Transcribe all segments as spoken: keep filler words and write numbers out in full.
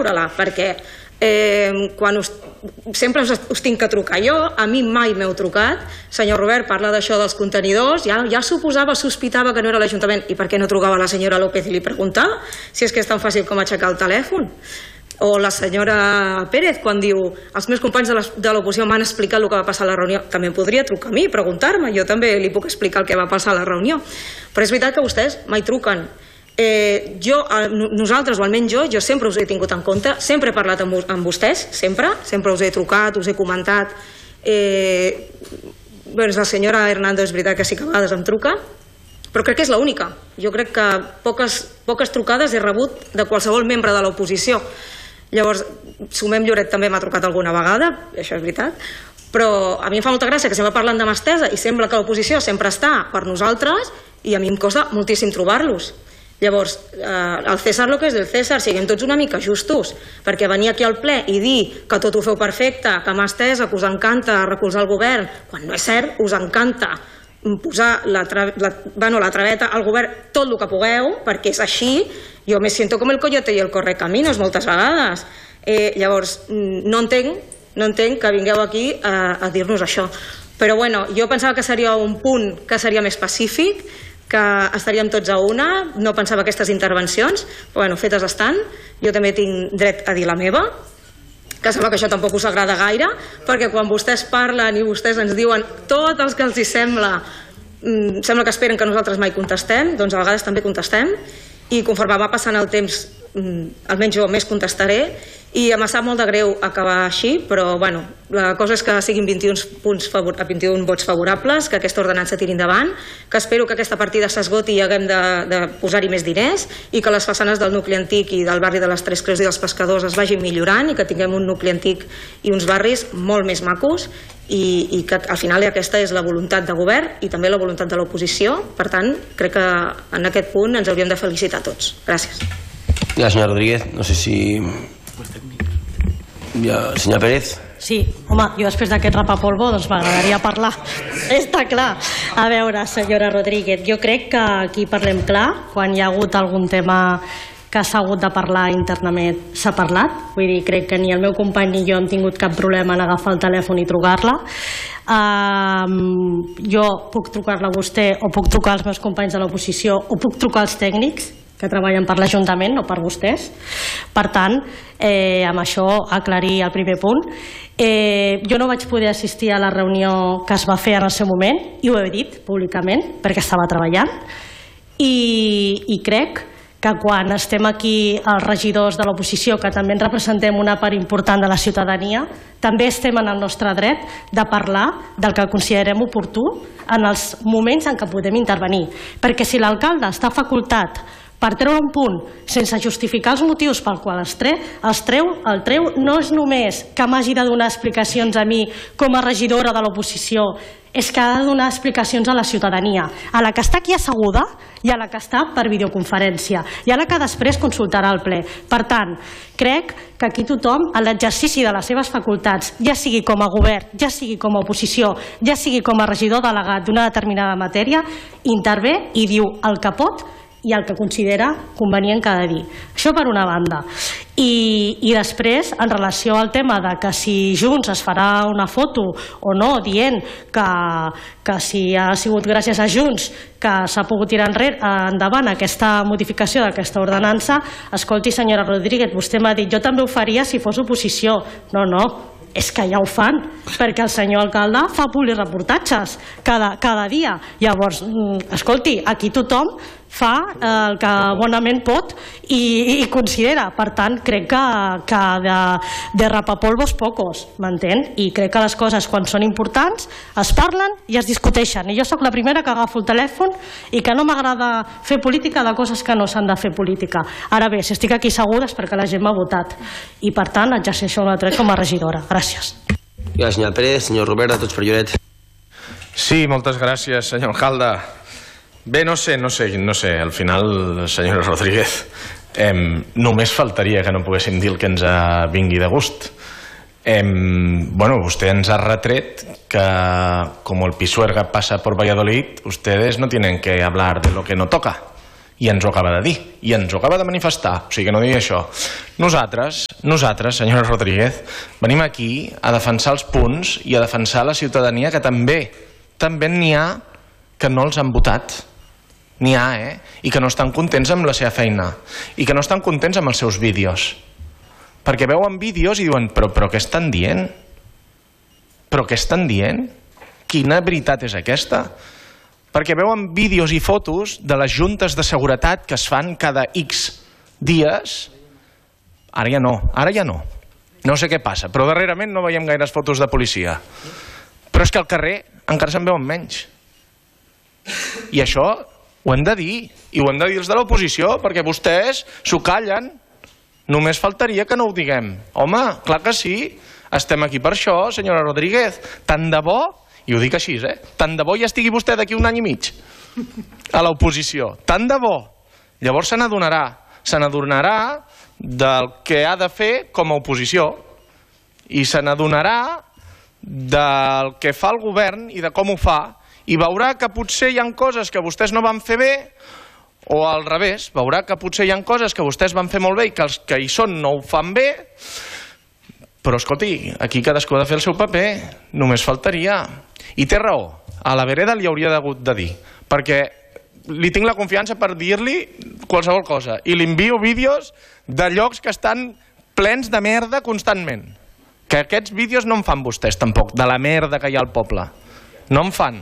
veure-la, perquè quan sempre us tinc que trucar jo, a mi mai m'heu trucat. Senyor Robert, parla d'això dels contenidors, ja suposava, sospitava que no era l'Ajuntament. I per què no trucava a la senyora López i li preguntava si és que és tan fàcil com aixecar el telèfon? O la senyora Pérez, quan diu els meus companys de l'oposició m'han explicat el que va passar a la reunió. També podria trucar a mi i preguntar-me, jo també li puc explicar el que va passar a la reunió. Però és veritat que vostès mai truquen. Nosaltres, o almenys jo, jo sempre us he tingut en compte, sempre he parlat amb vostès, sempre, sempre us he trucat, us he comentat. La senyora Hernando és veritat que sí que a vegades em truca, però crec que és l'única. Jo crec que poques trucades he rebut de qualsevol membre de l'oposició. Llavors, Sumem Lloret també m'ha trucat alguna vegada, això és veritat, però a mi em fa molta gràcia que sempre parlen de mà estesa i sembla que l'oposició sempre està per nosaltres i a mi em costa moltíssim trobar-los. Llavors, el César lo que és del César, siguem tots una mica justos, perquè venir aquí al ple i dir que tot ho feu perfecte, que mà estesa, que us encanta recolzar el govern, quan no és cert, us encanta posar la traveta al govern tot el que pugueu, perquè és així, jo me siento com el coyote i el correcaminos moltes vegades. Llavors, no entenc, no entenc que vingueu aquí a dir-nos això. Però bueno, jo pensava que seria un punt que seria més pacífic, que estaríem tots a una, no pensava aquestes intervencions, però bueno, fetes estan, jo també tinc dret a dir la meva, que sembla que això tampoc us agrada gaire, perquè quan vostès parlen i vostès ens diuen tot el que els hi sembla, sembla que esperen que nosaltres mai contestem, doncs a vegades també contestem, i conforme va passant el temps, almenys jo més contestaré, i em sap molt de greu acabar així, però bueno, la cosa és que siguin vint-i-un vots favorables, que aquesta ordenança tiri endavant, que espero que aquesta partida s'esgoti i haguem de posar-hi més diners i que les façanes del nucli antic i del barri de les Tres Creus i dels Pescadors es vagin millorant i que tinguem un nucli antic i uns barris molt més macos i que al final aquesta és la voluntat de govern i també la voluntat de l'oposició. Per tant, crec que en aquest punt ens hauríem de felicitar tots. Gràcies. La senyora Rodríguez, no sé si... Senyora Pérez. Sí, home, jo després d'aquest rapapolvo doncs m'agradaria parlar. Està clar. A veure, senyora Rodríguez, jo crec que aquí parlem clar. Quan hi ha hagut algun tema que s'ha hagut de parlar internament, s'ha parlat. Vull dir, crec que ni el meu company ni jo hem tingut cap problema en agafar el telèfon i trucar-la. Jo puc trucar-la a vostè o puc trucar als meus companys de l'oposició o puc trucar als tècnics que treballen per l'Ajuntament, no per vostès. Per tant, amb això aclarir el primer punt. Jo no vaig poder assistir a la reunió que es va fer en el seu moment i ho he dit públicament perquè estava treballant i crec que quan estem aquí els regidors de l'oposició, que també en representem una part important de la ciutadania, també estem en el nostre dret de parlar del que considerem oportú en els moments en què podem intervenir. Perquè si l'alcalde està facultat per treure un punt sense justificar els motius pel qual el treu, el treu no és només que m'hagi de donar explicacions a mi com a regidora de l'oposició, és que ha de donar explicacions a la ciutadania, a la que està aquí asseguda i a la que està per videoconferència i a la que després consultarà el ple. Per tant, crec que aquí tothom, en l'exercici de les seves facultats, ja sigui com a govern, ja sigui com a oposició, ja sigui com a regidor delegat d'una determinada matèria, intervé i diu el que pot i el que considera convenient que ha de dir. Això per una banda. I després, en relació al tema de que si Junts es farà una foto o no, dient que si ha sigut gràcies a Junts que s'ha pogut tirar endavant aquesta modificació d'aquesta ordenança, escolti, senyora Rodríguez, vostè m'ha dit, jo també ho faria si fos oposició. No, no, és que ja ho fan, perquè el senyor alcalde fa publireportatges cada dia. Llavors, escolti, aquí tothom fa el que bonament pot i considera. Per tant, crec que de rapapolvos pocos, m'entén? I crec que les coses, quan són importants, es parlen i es discuteixen. I jo sóc la primera que agafo el telèfon i que no m'agrada fer política de coses que no s'han de fer política. Ara bé, si estic aquí asseguda és perquè la gent m'ha votat i, per tant, exerceixo el meu dret com a regidora. Gràcies. I la senyora Pérez, senyor Robert, de Tots per Lloret. Sí, moltes gràcies, senyor alcalde. Bé, no sé, no sé, no sé, al final, senyora Rodríguez, només faltaria que no poguéssim dir el que ens vingui de gust. Bueno, usted ens ha retret que como el Pisuerga pasa por Valladolid, ustedes no tienen que hablar de lo que no toca, I ens ho acaba de dir, i ens ho acaba de manifestar, o sigui que no digui això. Nosaltres, nosaltres, senyora Rodríguez, venim aquí a defensar els punts i a defensar la ciutadania que també, també n'hi ha que no els han votat. N'hi ha, eh? I que no estan contents amb la seva feina, i que no estan contents amb els seus vídeos. Perquè veuen vídeos i diuen, però, però què estan dient? Però què estan dient? Quina veritat és aquesta? Perquè veuen vídeos i fotos de les juntes de seguretat que es fan cada X dies. Ara ja no, ara ja no. No sé què passa, però darrerament no veiem gaires fotos de policia. Però és que al carrer encara se'n veuen menys. I això ho hem de dir, i ho hem de dir els de l'oposició, perquè vostès s'ho callen. Només faltaria que no ho diguem. Home, clar que sí, estem aquí per això, senyora Rodríguez. Tant de bo, i ho dic així, eh? Tant de bo ja estigui vostè d'aquí un any i mig a l'oposició. Tant de bo. Llavors se n'adonarà. Se n'adonarà del que ha de fer com a oposició i se n'adonarà del que fa el govern i de com ho fa i veurà que potser hi ha coses que vostès no van fer bé o al revés, veurà que potser hi ha coses que vostès van fer molt bé i que els que hi són no ho fan bé. Però, escolti, aquí cadascú ha de fer el seu paper, només faltaria. I té raó, a la vereda li hauria hagut de dir, perquè li tinc la confiança per dir-li qualsevol cosa, i li envio vídeos de llocs que estan plens de merda constantment. Que aquests vídeos no en fan vostès, tampoc, de la merda que hi ha al poble. No en fan.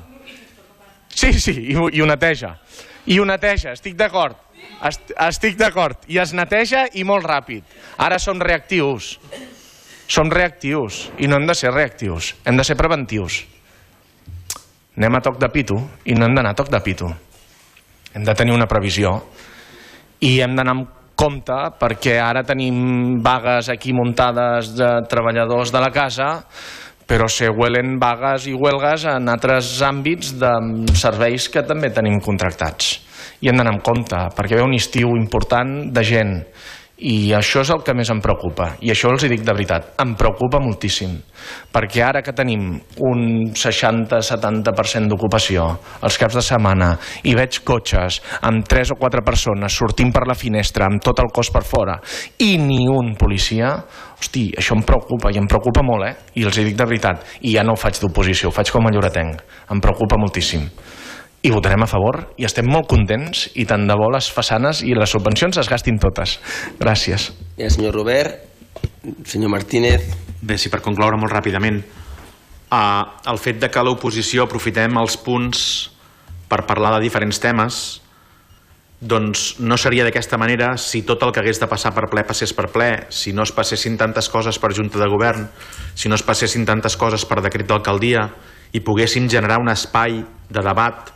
Sí, sí, i ho neteja. I ho neteja, estic d'acord. Estic d'acord. I es neteja i molt ràpid. Ara som reactius. Som reactius i no hem de ser reactius, hem de ser preventius. Anem a toc de pito i no hem d'anar a toc de pito. Hem de tenir una previsió i hem d'anar amb compte perquè ara tenim vagues aquí muntades de treballadors de la casa, però se huelen vagues i huelgues en altres àmbits de serveis que també tenim contractats. I hem d'anar amb compte perquè ve un estiu important de gent. I això és el que més em preocupa, i això els hi dic de veritat, em preocupa moltíssim, perquè ara que tenim un seixanta setanta per cent d'ocupació els caps de setmana i veig cotxes amb tres o quatre persones sortint per la finestra amb tot el cos per fora i ni un policia, hosti, això em preocupa i em preocupa molt, eh? I els hi dic de veritat, i ja no ho faig d'oposició, ho faig com a lloretenc, em preocupa moltíssim. I votarem a favor i estem molt contents i tant de bo les façanes i les subvencions es gastin totes. Gràcies. El senyor Robert, senyor Martínez. Bé, sí, per concloure molt ràpidament, el fet de que a l'oposició aprofitem els punts per parlar de diferents temes, doncs no seria d'aquesta manera si tot el que hagués de passar per ple passés per ple, si no es passessin tantes coses per Junta de Govern, si no es passessin tantes coses per decret d'alcaldia i poguéssim generar un espai de debat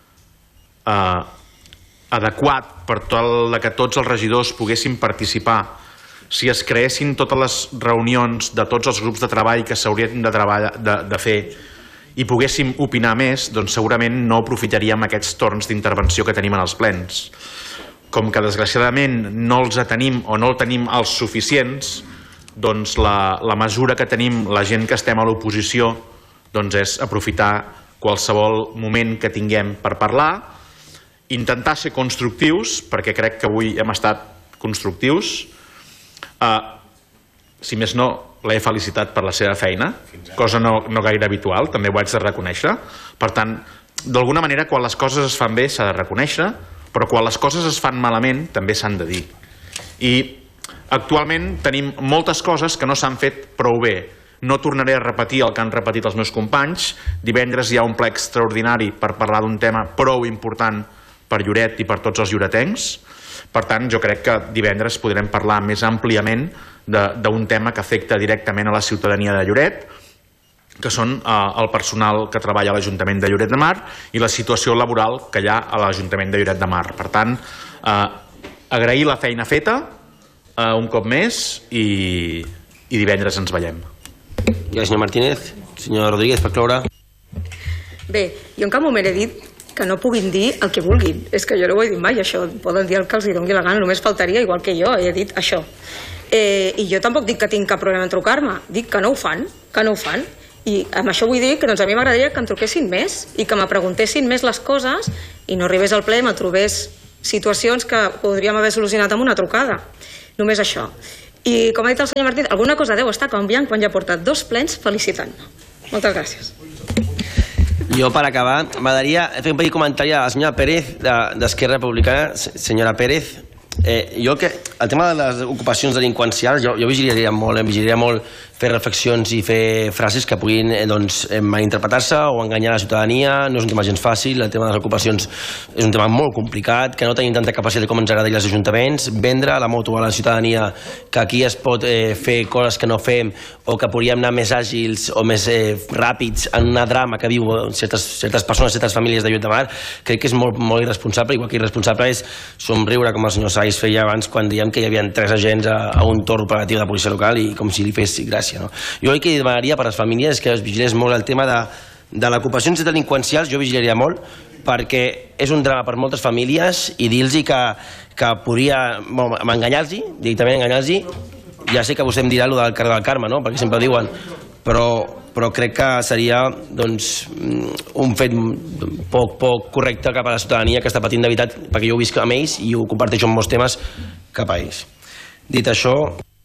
Eh, adequat per tal que tots els regidors poguessin participar, si es creessin totes les reunions de tots els grups de treball que s'haurien de, de, de fer i poguéssim opinar més, doncs segurament no aprofitaríem aquests torns d'intervenció que tenim en els plens. Com que desgraciadament no els tenim o no el tenim els suficients, doncs la, la mesura que tenim la gent que estem a l'oposició doncs és aprofitar qualsevol moment que tinguem per parlar, intentar ser constructius, perquè crec que avui hem estat constructius. Uh, si més no, l'he felicitat per la seva feina, cosa no, no gaire habitual, també ho haig de reconèixer. Per tant, d'alguna manera, quan les coses es fan bé s'ha de reconèixer, però quan les coses es fan malament també s'han de dir. I actualment tenim moltes coses que no s'han fet prou bé. No tornaré a repetir el que han repetit els meus companys. Divendres hi ha un ple extraordinari per parlar d'un tema prou important per Lloret i per tots els lloretencs. Per tant, jo crec que divendres podrem parlar més àmpliament d'un tema que afecta directament a la ciutadania de Lloret, que són eh, el personal que treballa a l'Ajuntament de Lloret de Mar i la situació laboral que hi ha a l'Ajuntament de Lloret de Mar. Per tant, eh, agrair la feina feta eh, un cop més i, i divendres ens veiem. Gràcies, senyor Martínez. Senyor Rodríguez, per cloure. Bé, jo en cap moment he dit que no puguin dir el que vulguin. És que jo no ho he dit mai, això. Poden dir el que els doni la gana, només faltaria, igual que jo, he dit això. Eh, I jo tampoc dic que tinc cap problema en trucar-me, dic que no ho fan, que no ho fan. I amb això vull dir que doncs, a mi m'agradaria que em truquessin més i que me preguntessin més les coses i no arribés al ple i me trobés situacions que podríem haver solucionat amb una trucada. Només això. I com ha dit el senyor Martínez, alguna cosa deu estar canviant quan ja ha portat dos plens felicitant-me. Moltes gràcies. Jo, per acabar, m'agradaria fer un petit comentari a la senyora Pérez, d'Esquerra Republicana. Senyora Pérez, eh, jo que el tema de les ocupacions delinqüencials, jo, jo vigilaria molt, eh, vigilaria molt fer reflexions i fer frases que puguin eh, doncs, eh, malinterpretar-se o enganyar la ciutadania. No és un tema gens fàcil, el tema de les ocupacions és un tema molt complicat, que no tenim tanta capacitat com ens agradaria als ajuntaments. Vendre la moto a la ciutadania que aquí es pot eh, fer coses que no fem o que podríem anar més àgils o més eh, ràpids en una drama que viu certes, certes persones, certes famílies de Lloret de Mar, crec que és molt, molt irresponsable, igual que irresponsable és somriure, com el senyor Saiz feia abans quan dèiem que hi havia tres agents a, a un torn operatiu de policia local i com si li fes gràcia. No? Jo el que demanaria per a les famílies és que es vigilés molt el tema de, de l'ocupacions delinqüencials, jo vigilaria molt, perquè és un drama per moltes famílies i dir-los que, que podria bueno, enganyar-los, directament enganyar-los. Ja sé que vostè em dirà allò del carrer del Carme, no? Perquè sempre ho diuen, però, però crec que seria doncs, un fet poc, poc correcte cap a la ciutadania que està patint de veritat, perquè jo ho visc amb ells i ho comparteixo amb molts temes cap a ells. Dit això,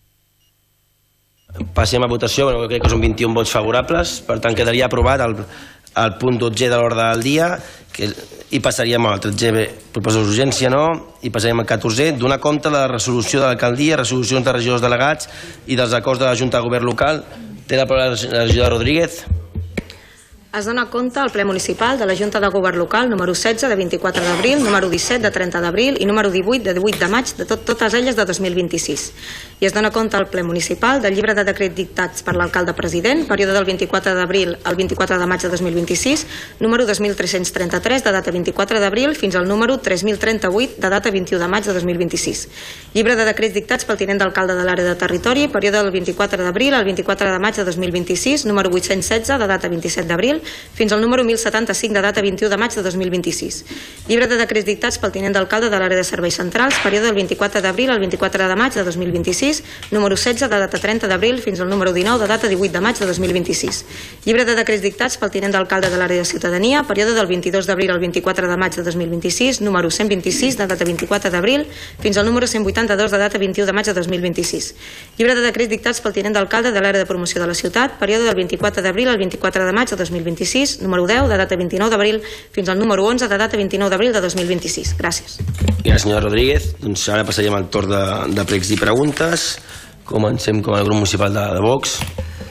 passem a votació, però crec que són vint-i-un vots favorables, per tant quedaria aprovat el, el punt dotze de l'ordre del dia que, i passaríem al tretze, proposta d'urgència, no? I passaríem al catorzè, donar compte de la resolució de l'alcaldia, resolucions de regidors delegats i dels acords de la Junta de Govern local. Té la paraula la regidora Rodríguez. Es dona compte al ple municipal de la Junta de Govern local número setze de vint-i-quatre d'abril, número disset de trenta d'abril i número divuit de divuit de maig de tot, totes elles de dos mil vint-i-sis. I es dona compte al ple municipal del llibre de decret dictats per l'alcalde president, període del vint-i-quatre d'abril al vint-i-quatre de maig de dos mil vint-i-sis, número dos mil tres-cents trenta-tres de data vint-i-quatre d'abril fins al número tres mil trenta-vuit de data vint-i-u de maig de dos mil vint-i-sis. Llibre de decrets dictats pel tinent d'alcalde de l'àrea de territori, període del vint-i-quatre d'abril al vint-i-quatre de maig de dos mil vint-i-sis, número vuit-cents setze de data vint-i-set d'abril fins al número mil setanta-cinc de data vint-i-u de maig de dos mil vint-i-sis. Llibre de decrets dictats pel tinent d'alcalde de l'àrea de serveis centrals, període del vint-i-quatre d'abril al vint-i-quatre de maig de dos mil vint-i-sis, número setze de data trenta d'abril fins al número dinou de data divuit de maig de dos mil vint-i-sis. Llibre de decrets dictats pel tinent d'alcalde de l'àrea de ciutadania, període del vint-i-dos d'abril al vint-i-quatre de maig de dos mil vint-i-sis, número cent vint-i-sis de data vint-i-quatre d'abril fins al número cent vuitanta-dos de data vint-i-u de maig de dos mil vint-i-sis. Llibre de decrets dictats pel tinent d'alcalde de l'àrea de promoció de la ciutat, període del vint-i-quatre d'abril al vint-i-quatre de maig de dos mil vint-i-sis, número deu de data vint-i-nou d'abril fins al número onze de data vint-i-nou d'abril de dos mil vint-i-sis. Gràcies. Gràcies, senyora Rodríguez. Doncs ara passaríem al torn de, de pregs i preguntes. Comencem con el grupo municipal de, de Vox.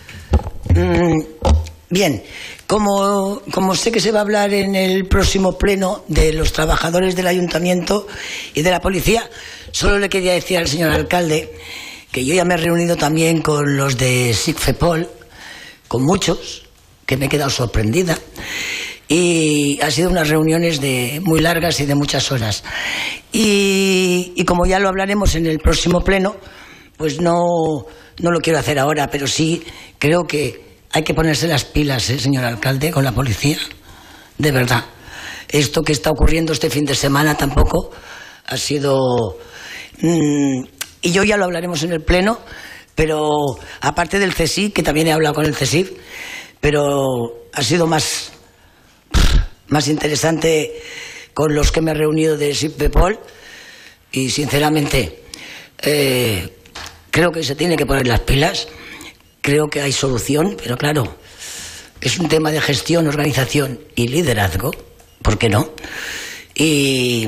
Mm, bien, como, como sé que se va a hablar en el próximo pleno de los trabajadores del ayuntamiento y de la policía, solo le quería decir al señor alcalde que yo ya me he reunido también con los de SICFEPOL, con muchos, que me he quedado sorprendida, y han sido unas reuniones de muy largas y de muchas horas. Y, y como ya lo hablaremos en el próximo pleno, pues no, no lo quiero hacer ahora, pero sí creo que hay que ponerse las pilas, ¿eh, señor alcalde, con la policía. De verdad. Esto que está ocurriendo este fin de semana tampoco ha sido... Mmm, y yo ya lo hablaremos en el pleno, pero aparte del CSIC, que también he hablado con el CSIC, pero ha sido más, más interesante con los que me he reunido de SICFEPOL y sinceramente... Eh, Creo que se tiene que poner las pilas, creo que hay solución, pero claro, es un tema de gestión, organización y liderazgo, ¿por qué no? Y,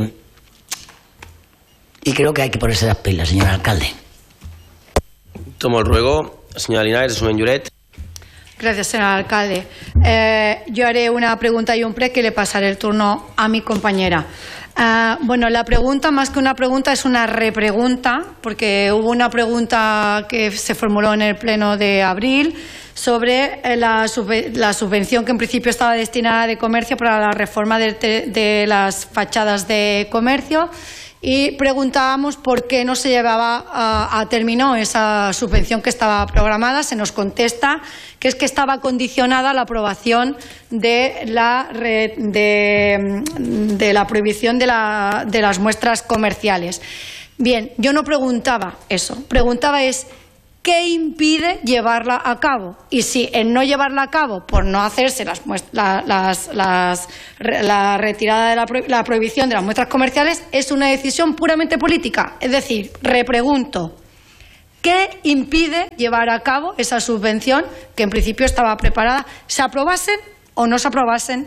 y creo que hay que ponerse las pilas, señor alcalde. Tomo el ruego. Señora Linares, de Sumen Lloret. Gracias, señor alcalde. Eh, yo haré una pregunta y un pre que le pasaré el turno a mi compañera. Uh, bueno, la pregunta, más que una pregunta, es una repregunta, porque hubo una pregunta que se formuló en el pleno de abril sobre la, sub- la subvención que en principio estaba destinada de comercio para la reforma de, de las fachadas de comercio, y preguntábamos por qué no se llevaba a, a término esa subvención que estaba programada. Se nos contesta que es que estaba condicionada a la aprobación de la, re, de, de la prohibición de, la, de las muestras comerciales. Bien, yo no preguntaba eso, preguntaba es ¿qué impide llevarla a cabo? Y si en no llevarla a cabo, por no hacerse las, la, las, las, la retirada de la, pro, la prohibición de las muestras comerciales, es una decisión puramente política. Es decir, repregunto, ¿qué impide llevar a cabo esa subvención que en principio estaba preparada? ¿Se aprobasen o no se aprobasen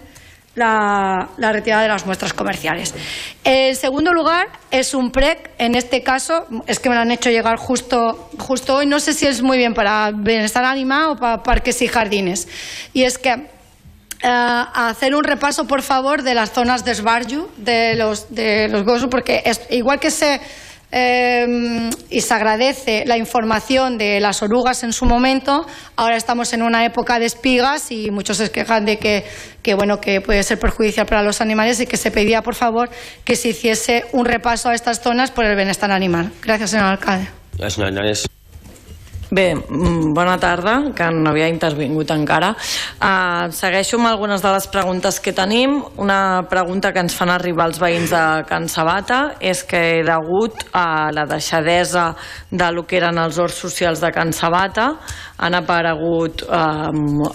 la, la retirada de las muestras comerciales? En segundo lugar, es un P R E C, en este caso, es que me lo han hecho llegar justo, justo hoy, no sé si es muy bien para bienestar animal o para parques y jardines, y es que eh, hacer un repaso, por favor, de las zonas de esbarjo de los, de los gossos, porque es, igual que se... Eh, y se agradece la información de las orugas en su momento, ahora estamos en una época de espigas y muchos se quejan de que, que, bueno, que puede ser perjudicial para los animales y que se pedía, por favor, que se hiciese un repaso a estas zonas por el bienestar animal. Gracias, señor alcalde. Gràcies, senyora Llanés. Bé, bona tarda, que no havia intervingut encara. Uh, segueixo amb algunes de les preguntes que tenim. Una pregunta que ens fan arribar els veïns de Can Sabata és que degut a la deixadesa de lo que eren els horts socials de Can Sabata han aparegut um,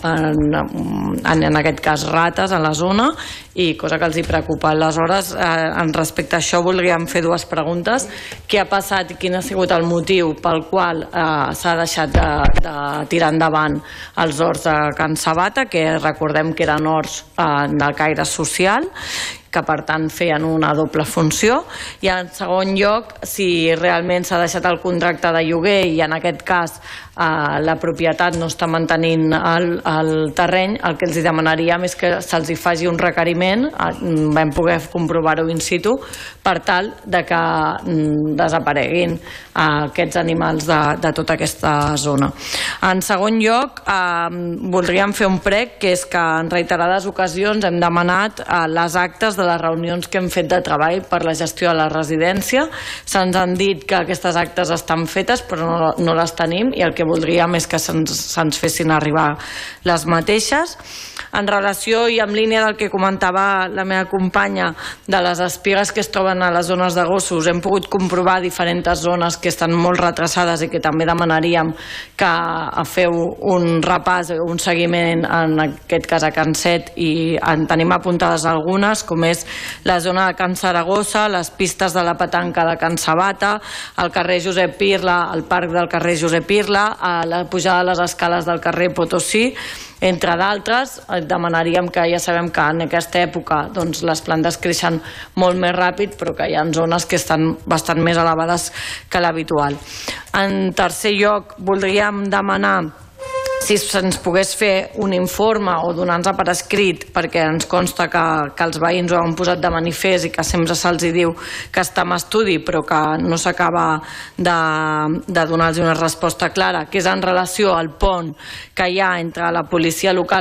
en, en, en aquest cas rates a la zona i cosa que els hi preocupa. Aleshores, eh, en respecte a això voldríem fer dues preguntes. Què ha passat i quin ha sigut el motiu pel qual eh, s'ha deixat de, de tirar endavant els horts de Can Sabata, que recordem que eren horts eh, de caire social, que per tant feien una doble funció, i en segon lloc si realment s'ha deixat el contracte de lloguer i en aquest cas eh, la propietat no està mantenint el, el terreny, el que els demanaríem és que se'ls faci un requeriment, eh, vam poder comprovar-ho in situ, per tal de que mm, desapareguin eh, aquests animals de, de tota aquesta zona. En segon lloc, eh, voldríem fer un prec, que és que en reiterades ocasions hem demanat eh, les actes de les reunions que hem fet de treball per la gestió de la residència. Se'ns han dit que aquestes actes estan fetes però no, no les tenim i el que voldríem és que se'ns se'ns fessin arribar les mateixes. En relació i en línia del que comentava la meva companya de les espigues que es troben a les zones de gossos, hem pogut comprovar diferents zones que estan molt retrasades i que també demanaríem que feu un repàs, un seguiment, en aquest cas a Can Set, i en tenim apuntades algunes, com és la zona de Can Saragossa, les pistes de la petanca de Can Sabata, el carrer Josep Pirla, el parc del carrer Josep Pirla, la pujada de les escales del carrer Potosí, entre d'altres. Demanaríem que ja sabem que en aquesta època doncs, les plantes creixen molt més ràpid, però que hi ha zones que estan bastant més elevades que l'habitual. En tercer lloc, voldríem demanar si se'ns pogués fer un informe o donar-nos per escrit, perquè ens consta que, que els veïns ho han posat de manifest i que sempre se'ls diu que està en estudi però que no s'acaba de, de donar-los una resposta clara, que és en relació al pont que hi ha entre la policia local,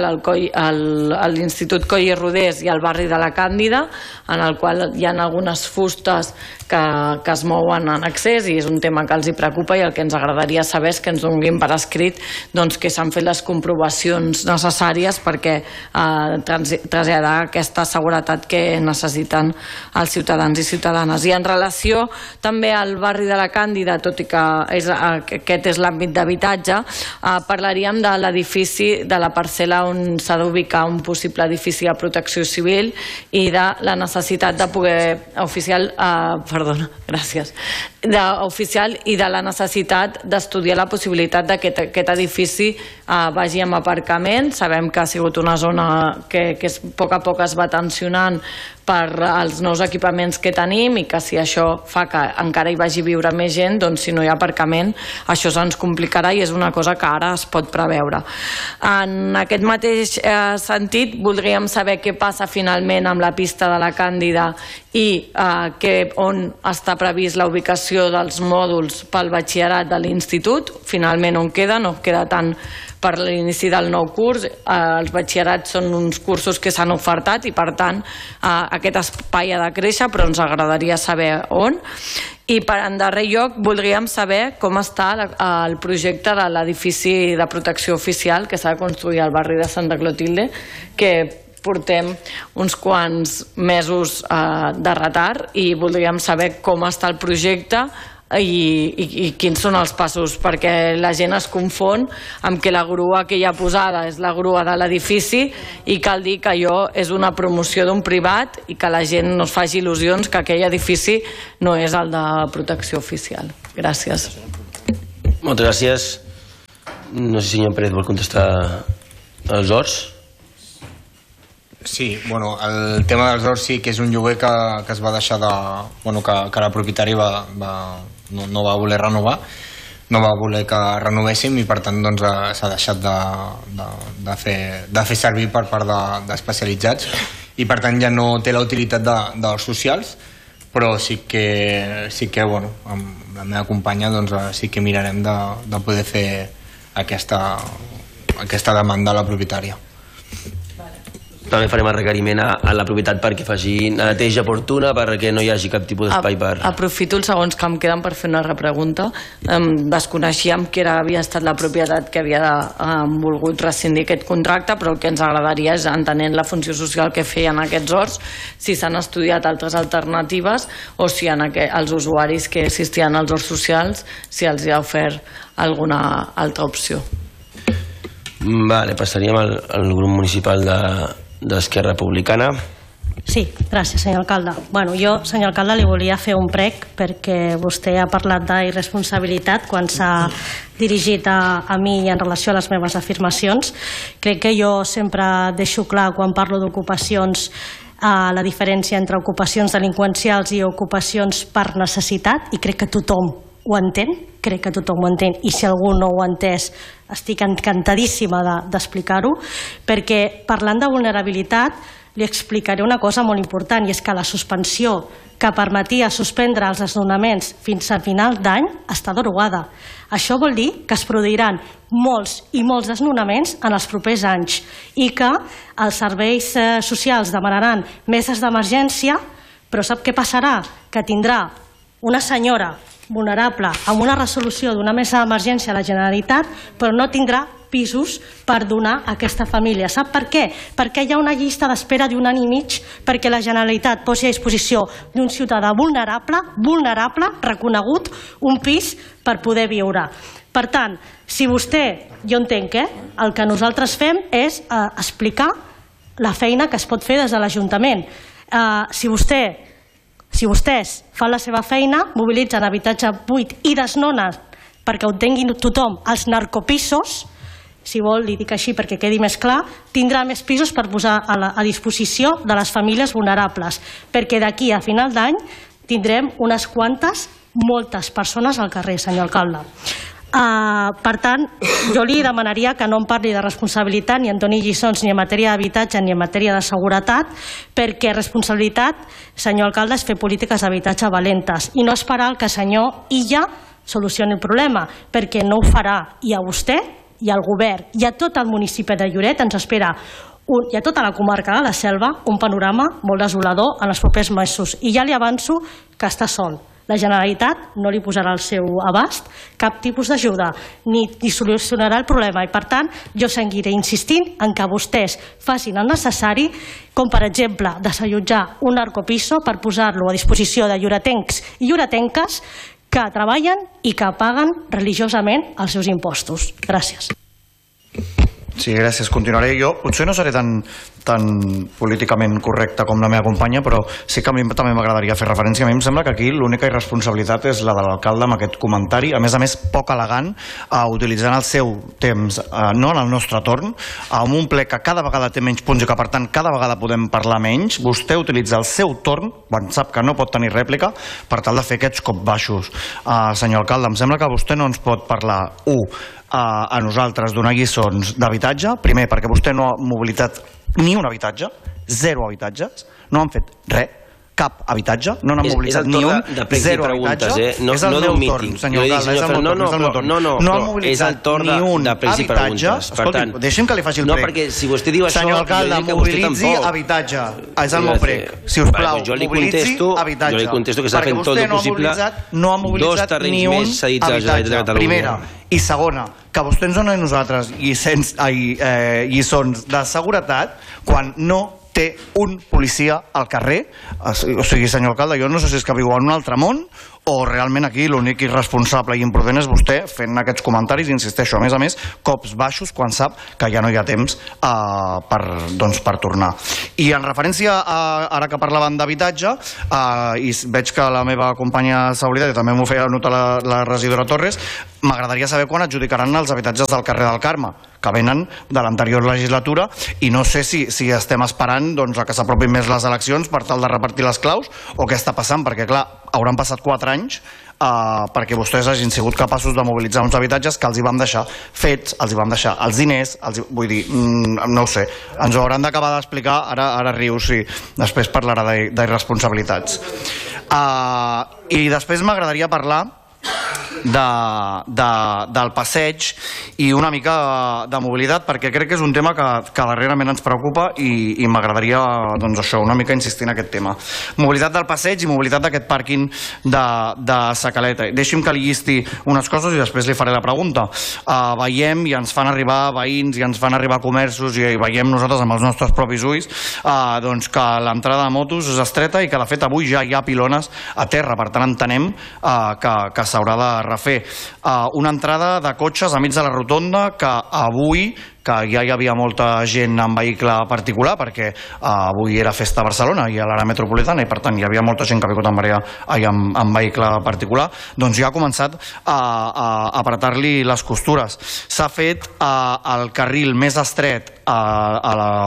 l'Institut Coll i Rodés i el barri de la Càndida, en el qual hi ha algunes fustes que, que es mouen en accés i és un tema que els hi preocupa i el que ens agradaria saber és que ens donin per escrit doncs, que s'han fet les comprovacions necessàries perquè eh, traslladar aquesta seguretat que necessiten els ciutadans i ciutadanes. I en relació també al barri de la Càndida, tot i que és, aquest és l'àmbit d'habitatge, eh, parlaríem de l'edifici, de la parcel·la on s'ha d'ubicar un possible edifici de protecció civil i de la necessitat de poder oficial, eh, perdona, gràcies, de, oficial i de la necessitat d'estudiar la possibilitat que aquest edifici Uh, vagi amb aparcament. Sabem que ha sigut una zona que, que a poc a poc es va tensionant per els nous equipaments que tenim i que si això fa que encara hi vagi a viure més gent, doncs si no hi ha aparcament això se'ns complicarà i és una cosa que ara es pot preveure. En aquest mateix eh, sentit voldríem saber què passa finalment amb la pista de la Càndida i eh, que, on està previst la ubicació dels mòduls pel batxillerat de l'institut, finalment on queda, no queda tant per l'inici del nou curs. Eh, els batxillerats són uns cursos que s'han ofertat i per tant eh, aquest espai ha de créixer, però ens agradaria saber on. I per en darrer lloc voldríem saber com està el projecte de l'edifici de protecció oficial que s'ha de construir al barri de Santa Clotilde, que portem uns quants mesos eh, de retard i voldríem saber com està el projecte, I, i, i quins són els passos, perquè la gent es confon amb que la grua que hi ha posada és la grua de l'edifici i cal dir que allò és una promoció d'un privat i que la gent no es faci il·lusions que aquell edifici no és el de protecció oficial. Gràcies. Moltes gràcies. No sé si senyor Pérez vol contestar als horts. Sí, bueno, el tema dels horts sí que és un lloguer que, que es va deixar de... Bueno, que, que la propietària va, va, no, no va voler renovar, no va voler que renovéssim i per tant doncs, s'ha deixat de, de, de, fer, de fer servir per part d'especialitzats de, i per tant ja no té la utilitat de, dels socials, però sí que, sí que bueno, amb la meva companya doncs, sí que mirarem de, de poder fer aquesta, aquesta demanda a la propietària. També farem el requeriment a, a la propietat perquè faci una neteja oportuna perquè no hi hagi cap tipus d'espai per... Aprofito els segons que em queden per fer una repregunta. Um, desconeixíem que era, havia estat la propietat que havia um, volgut rescindir aquest contracte, però el que ens agradaria és, entenent la funció social que feien aquests horts, si s'han estudiat altres alternatives o si en aqu els usuaris que assistien als horts socials si els hi ha ofert alguna altra opció. Vale, passaríem al, al grup municipal de d'Esquerra Republicana. Sí, gràcies, senyor alcalde. Bueno, jo, senyor alcalde, li volia fer un prec perquè vostè ha parlat d'irresponsabilitat quan s'ha dirigit a, a mi i en relació a les meves afirmacions. Crec que jo sempre deixo clar quan parlo d'ocupacions a la diferència entre ocupacions delinqüencials i ocupacions per necessitat i crec que tothom ho entén, crec que tothom ho entén i si algú no ho ha entès estic encantadíssima d'explicar-ho, perquè parlant de vulnerabilitat li explicaré una cosa molt important i és que la suspensió que permetia suspendre els desnonaments fins a final d'any està derogada. Això vol dir que es produiran molts i molts desnonaments en els propers anys i que els serveis socials demanaran meses d'emergència, però sap què passarà? Que tindrà una senyora vulnerable amb una resolució d'una mesa d'emergència a la Generalitat, però no tindrà pisos per donar a aquesta família. Sap per què? Perquè hi ha una llista d'espera d'un any i mig perquè la Generalitat posi a disposició d'un ciutadà vulnerable, vulnerable, reconegut, un pis per poder viure. Per tant, si vostè, jo entenc que el que nosaltres fem és eh, explicar la feina que es pot fer des de l'Ajuntament. Eh, si vostè Si vostès fan la seva feina, mobilitzen habitatge buit i desnonen perquè ho tinguin tothom els narcopisos, si vol, li dic així perquè quedi més clar, tindrà més pisos per posar a, la, a disposició de les famílies vulnerables, perquè d'aquí a final d'any tindrem unes quantes, moltes persones al carrer, senyor alcalde. Uh, per tant, jo li demanaria que no em parli de responsabilitat ni em doni lliçons ni en matèria d'habitatge ni en matèria de seguretat, perquè responsabilitat, senyor alcalde, és fer polítiques d'habitatge valentes i no esperar que el senyor Illa solucioni el problema, perquè no ho farà i a vostè i al govern i a tot el municipi de Lloret ens espera un, i a tota la comarca de la Selva un panorama molt desolador en els propers mesos i ja li avanço que està sol. La Generalitat no li posarà al seu abast cap tipus d'ajuda ni, ni solucionarà el problema i per tant jo seguiré insistint en que vostès facin el necessari com per exemple desallotjar un narcopiso per posar-lo a disposició de lloretencs i lloretenques que treballen i que paguen religiosament els seus impostos. Gràcies. Sí, gràcies. Continuaré jo. Potser no seré tan, tan políticament correcte com la meva companya, però sí que a mi també m'agradaria fer referència. A mi em sembla que aquí l'única irresponsabilitat és la de l'alcalde amb aquest comentari, a més a més poc elegant, eh, utilitzant el seu temps, eh, no en el nostre torn, amb un ple que cada vegada té menys punts i que per tant cada vegada podem parlar menys. Vostè utilitza el seu torn, quan sap que no pot tenir rèplica, per tal de fer aquests cop baixos. Eh, senyor alcalde, em sembla que vostè no ens pot parlar, u, a, a nosaltres donar lliçons d'habitatge, primer perquè vostè no ha mobilitzat ni un habitatge, zero habitatges, no han fet res, cap habitatge, no n'han mobilitzat ni un, zero habitatge, eh? no, és el no meu torn, torn, senyor alcalde, és el meu torn, és el meu torn. No, no, no han és el mobilitzat torn ni un de pregs i preguntes. Escolti, deixi'm que li faci el No, prec. perquè si vostè diu això, senyor alcalde, mobilitzi habitatge, és el meu prec. Si us plau, mobilitzi habitatge. Jo li contesto que s'ha fet tot el possible. No ha mobilitzat ni un habitatge. Primera. I segona, que vostè ens dona a nosaltres lliçons de seguretat quan no té un policia al carrer. O sigui, senyor alcalde, jo no sé si és que viu en un altre món o realment aquí l'únic irresponsable i imprudent és vostè fent aquests comentaris, insisteixo, a més a més, cops baixos quan sap que ja no hi ha temps uh, per, doncs, per tornar. I en referència a, ara que parlaven d'habitatge, uh, i veig que la meva companya s'ha oblidat, i també m'ho feia notar la, la regidora Torres, m'agradaria saber quan adjudicaran els habitatges del carrer del Carme, que venen de l'anterior legislatura, i no sé si, si estem esperant doncs, a que s'apropin més les eleccions per tal de repartir les claus, o què està passant, perquè clar, hauran passat quatre anys Uh, perquè vostès hagin sigut capaços de mobilitzar uns habitatges que els hi vam deixar fets, els hi vam deixar els diners, els hi, vull dir, mm, no ho sé, ens ho hauran d'acabar d'explicar, ara, ara riu, sí, després parlarà d'irresponsabilitats. Uh, I després m'agradaria parlar de, de, del passeig i una mica de mobilitat, perquè crec que és un tema que, que darrerament ens preocupa i, i m'agradaria, doncs això, una mica insistir en aquest tema. Mobilitat del passeig i mobilitat d'aquest pàrquing de, de Sa Caleta. Deixi'm que li llisti unes coses i després li faré la pregunta. Uh, veiem i ens fan arribar veïns i ens fan arribar comerços i, i veiem nosaltres amb els nostres propis ulls uh, doncs que l'entrada de motos és estreta i que de fet avui ja hi ha pilones a terra, per tant entenem uh, que, que s'haurà de refer. Uh, una entrada de cotxes a mig de la rotonda que avui, que ja hi havia molta gent en vehicle particular, perquè uh, avui era festa a Barcelona i a l'àrea metropolitana i per tant hi havia molta gent que ha vingut en, marea, ai, en, en vehicle particular, doncs ja ha començat a, a, a apretar-li les costures. S'ha fet uh, el carril més estret uh, a la...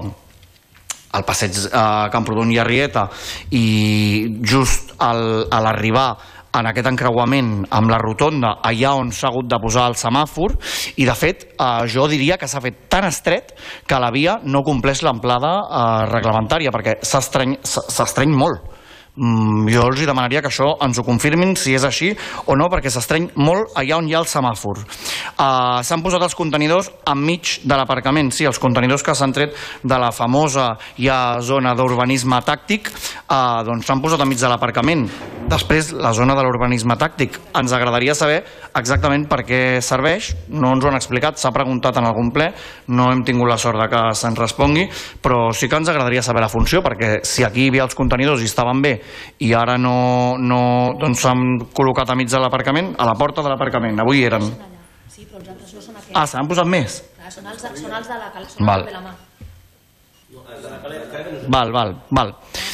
al passeig uh, Camprodon i Arrieta i just al, a l'arribar en aquest encreuament amb la rotonda, allà on s'ha hagut de posar el semàfor, i de fet eh, jo diria que s'ha fet tan estret que la via no compleix l'amplada eh, reglamentària, perquè s'estreny molt. Mm, jo els demanaria que això ens ho confirmin si és així o no, perquè s'estreny molt allà on hi ha el semàfor. Uh, s'han posat els contenidors enmig de l'aparcament, sí, els contenidors que s'han tret de la famosa ja zona d'urbanisme tàctic, uh, doncs s'han posat enmig de l'aparcament. Després, la zona de l'urbanisme tàctic, ens agradaria saber exactament per què serveix, no ens ho han explicat, s'ha preguntat en algun ple, no hem tingut la sort de que se'n respongui, però sí que ens agradaria saber la funció, perquè si aquí hi havia els contenidors i estaven bé i ara no, no doncs s'han col·locat a mig de l'aparcament, a la porta de l'aparcament, avui eren... Sí, però els altres no són aquests. Ah, s'han posat més? Clar, són els, són els de la calçona de la mà. Val, val, val.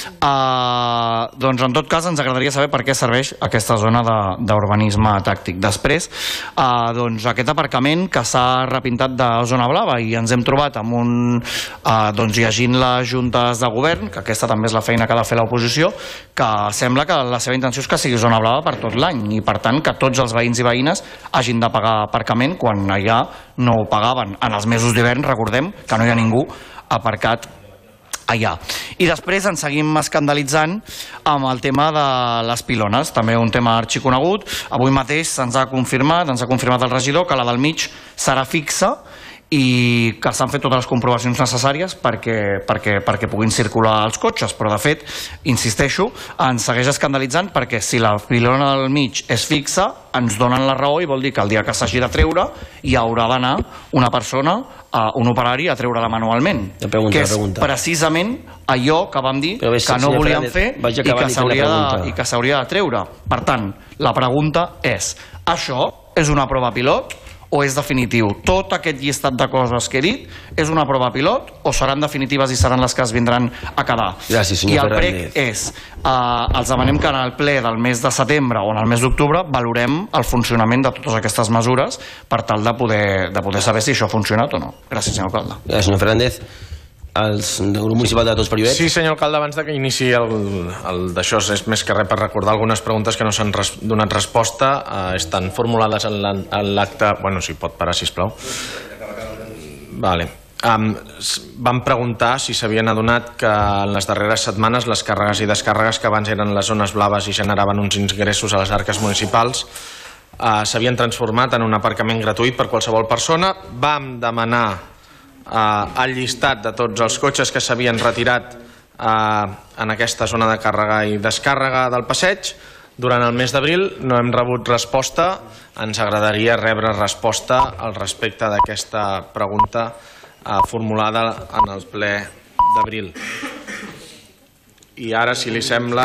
Uh, doncs en tot cas ens agradaria saber per què serveix aquesta zona d'urbanisme tàctic. Després, uh, doncs aquest aparcament que s'ha repintat de zona blava i ens hem trobat amb un, uh, doncs llegint les juntes de govern, que aquesta també és la feina que ha de fer l'oposició, que sembla que la seva intenció és que sigui zona blava per tot l'any i per tant que tots els veïns i veïnes hagin de pagar aparcament quan allà no ho pagaven. En els mesos d'hivern recordem que no hi ha ningú aparcat allà. I després ens seguim escandalitzant amb el tema de les pilones, també un tema arxiconegut. Avui mateix se'ns ha confirmat, ens ha confirmat el regidor, que la del mig serà fixa i que s'han fet totes les comprovacions necessàries perquè, perquè, perquè puguin circular els cotxes, però de fet, insisteixo, ens segueix escandalitzant perquè si la pilona del mig és fixa, ens donen la raó i vol dir que el dia que s'hagi de treure hi haurà d'anar una persona, un operari, a treure-la manualment, pregunta, que és pregunta. precisament allò que vam dir ves, que no volíem fer i que s'hauria de, i que s'hauria de treure. Per tant, la pregunta és, això és una prova pilot o és definitiu? Tot aquest llistat de coses que he dit és una prova pilot o seran definitives i seran les que es vindran a quedar? Gràcies, senyor I el Fernández. prec és, eh, els demanem que en el ple del mes de setembre o en el mes d'octubre valorem el funcionament de totes aquestes mesures per tal de poder, de poder saber si això ha funcionat o no. Gràcies, senyor alcalde. Gràcies, senyor Fernández. Els del grup municipal de Tots per Lloret. Sí, senyor alcalde, abans de que iniciï el, el d'això és més que res per recordar algunes preguntes que no s'han res, donat resposta, eh, estan formulades en l'acte... Bueno, si pot parar, sisplau. Vale. Um, vam preguntar si s'havien adonat que en les darreres setmanes les càrregues i descàrregues que abans eren les zones blaves i generaven uns ingressos a les arques municipals uh, s'havien transformat en un aparcament gratuït per qualsevol persona. Vam demanar Uh, el llistat de tots els cotxes que s'havien retirat uh, en aquesta zona de càrrega i descàrrega del passeig. Durant el mes d'abril no hem rebut resposta. Ens agradaria rebre resposta al respecte d'aquesta pregunta uh, formulada en el ple d'abril. I ara, si li sembla,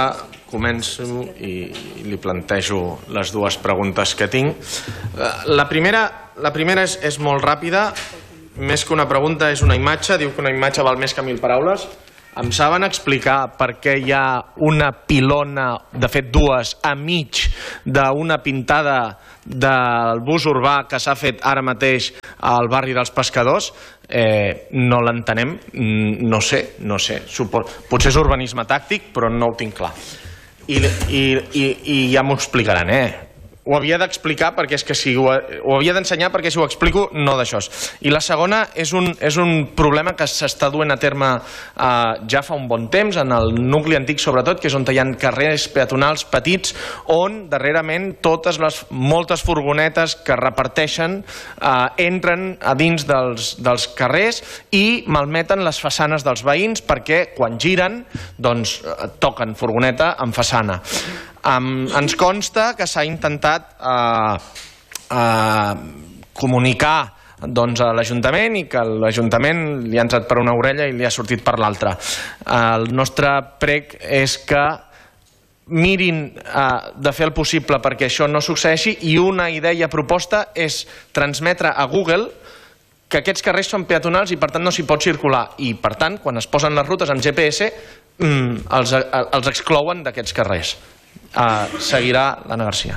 començo i li plantejo les dues preguntes que tinc. La primera, la primera és, és molt ràpida, més que una pregunta és una imatge, diu que una imatge val més que mil paraules. Em saben explicar per què hi ha una pilona, de fet dues, a mig d'una pintada del bus urbà que s'ha fet ara mateix al barri dels Pescadors? Eh, no l'entenem, no sé, no sé. Potser és urbanisme tàctic, però no ho tinc clar. I, i, i, i ja m'ho explicaran, eh? Ho havia d'explicar perquè és que si ho, ho havia d'ensenyar perquè si ho explico no d'això. I la segona és un, és un problema que s'està duent a terme eh, ja fa un bon temps en el nucli antic sobretot, que és on hi ha carrers peatonals petits on darrerament totes les moltes furgonetes que reparteixen eh, entren a dins dels, dels carrers i malmeten les façanes dels veïns perquè quan giren doncs toquen furgoneta en façana. Um, ens consta que s'ha intentat uh, uh, comunicar doncs, a l'Ajuntament i que l'Ajuntament li ha entrat per una orella i li ha sortit per l'altra. Uh, el nostre prec és que mirin uh, de fer el possible perquè això no succeeixi i una idea proposta és transmetre a Google que aquests carrers són peatonals i per tant no s'hi pot circular i per tant quan es posen les rutes amb G P S mm, els, els exclouen d'aquests carrers. Uh, seguirà l'Anna Garcia.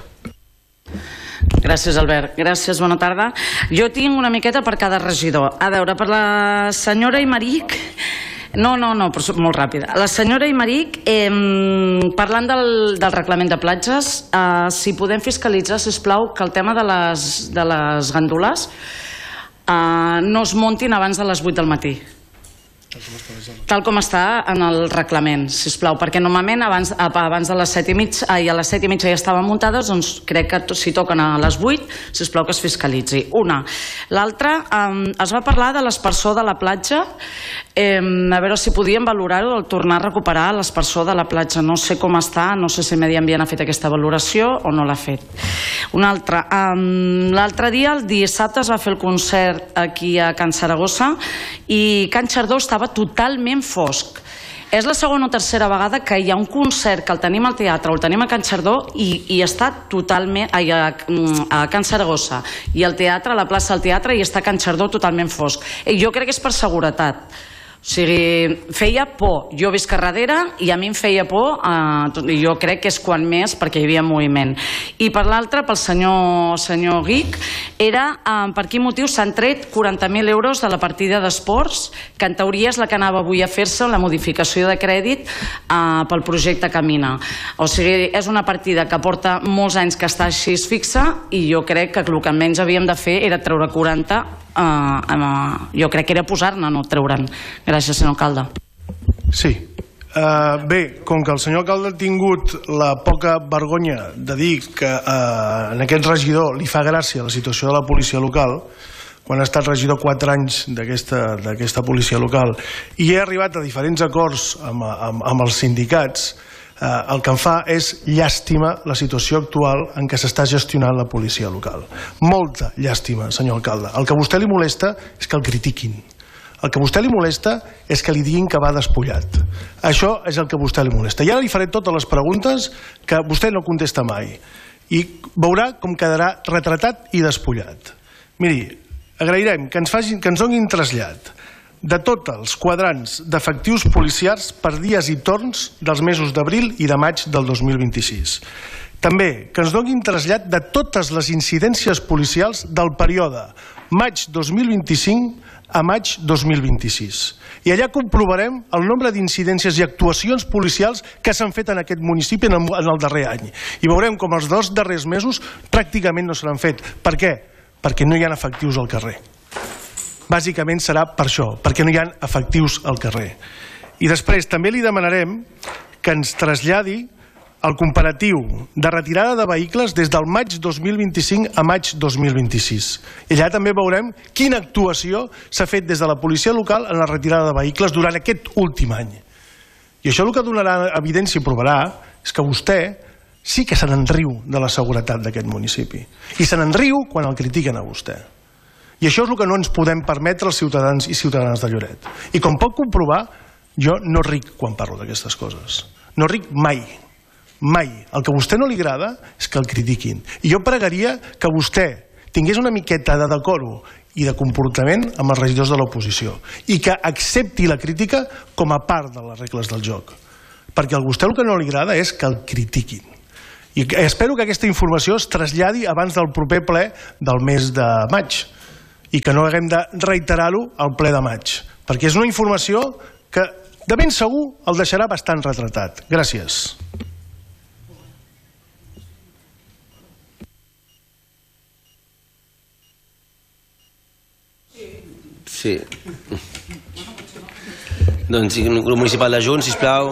Gràcies, Albert. Gràcies, bona tarda. Jo tinc una miqueta per cada regidor. A veure, per la senyora Imeric... No, no, no, però molt ràpida. La senyora Imeric, eh, parlant del, del reglament de platges, eh, si podem fiscalitzar, sisplau, que el tema de les, de les gàndoles eh, no es muntin abans de les vuit del matí. Tal com està en el reglament, sisplau, perquè normalment abans, abans de les set i mig, i a les set i mitja ja estaven muntades, doncs crec que si toquen a les vuit, sisplau que es fiscalitzi. Una. L'altra, eh, es va parlar de l'aspersor de la platja, eh, a veure si podíem valorar-ho, el tornar a recuperar l'aspersor de la platja. No sé com està, no sé si Medi Ambient ha fet aquesta valoració o no l'ha fet. Una altra. Eh, l'altre dia, el dissabte, es va fer el concert aquí a Can Saragossa i Can Xardó estava totalment fosc. És la segona o tercera vegada que hi ha un concert que el tenim al teatre o el tenim a Can Xardó i, i està totalment ai, a, a Can Saragossa i al teatre, a la plaça del teatre, i està Can Xardó totalment fosc. Jo crec que és per seguretat. O sigui, feia por. Jo visc a darrere i a mi em feia por, eh, jo crec que és quan més perquè hi havia moviment. I per l'altre, pel senyor, senyor Guic, era eh, per quin motiu s'han tret quaranta mil euros de la partida d'esports, que en teoria és la que anava avui a fer-se, la modificació de crèdit eh, pel projecte Camina. O sigui, és una partida que porta molts anys que està així fixa i jo crec que el que menys havíem de fer era treure quaranta. Uh, uh, jo crec que era posar-ne, no treure'n. Gràcies, senyor alcalde. Sí. Uh, bé, com que el senyor alcalde ha tingut la poca vergonya de dir que uh, en aquest regidor li fa gràcia la situació de la policia local, quan ha estat regidor quatre anys d'aquesta policia local, i he arribat a diferents acords amb, amb, amb els sindicats, eh, el que em fa és llàstima la situació actual en què s'està gestionant la policia local. Molta llàstima, senyor alcalde. El que a vostè li molesta és que el critiquin. El que a vostè li molesta és que li diguin que va despullat. Això és el que a vostè li molesta. I ara li faré totes les preguntes que vostè no contesta mai. I veurà com quedarà retratat i despullat. Miri, agrairem que ens, facin, que ens donin trasllat de tots els quadrants d'efectius policials per dies i torns dels mesos d'abril i de maig del dos mil vint-i-sis. També que ens donin trasllat de totes les incidències policials del període maig dos mil vint-i-cinc a maig dos mil vint-i-sis. I allà comprovarem el nombre d'incidències i actuacions policials que s'han fet en aquest municipi en el darrer any. I veurem com els dos darrers mesos pràcticament no s'han fet. Per què? Perquè no hi ha efectius al carrer. Bàsicament serà per això, perquè no hi ha efectius al carrer. I després també li demanarem que ens traslladi el comparatiu de retirada de vehicles des del maig dos mil vint-i-cinc a maig dos mil vint-i-sis. I allà també veurem quina actuació s'ha fet des de la policia local en la retirada de vehicles durant aquest últim any. I això el que donarà evidència i provarà és que vostè sí que se n'enriu de la seguretat d'aquest municipi. I se n'enriu quan el critiquen a vostè. I això és el que no ens podem permetre els ciutadans i ciutadanes de Lloret. I com pot comprovar, jo no ric quan parlo d'aquestes coses. No ric mai. mai. El que a vostè no li agrada és que el critiquin. I jo pregaria que vostè tingués una miqueta de decoro i de comportament amb els regidors de l'oposició i que accepti la crítica com a part de les regles del joc. Perquè a vostè el que no li agrada és que el critiquin. I espero que aquesta informació es traslladi abans del proper ple del mes de maig i que no haguem de reiterar-ho al ple de maig. Perquè és una informació que de ben segur el deixarà bastant retratat. Gràcies. Sí. Doncs, grup municipal de Junts, sisplau.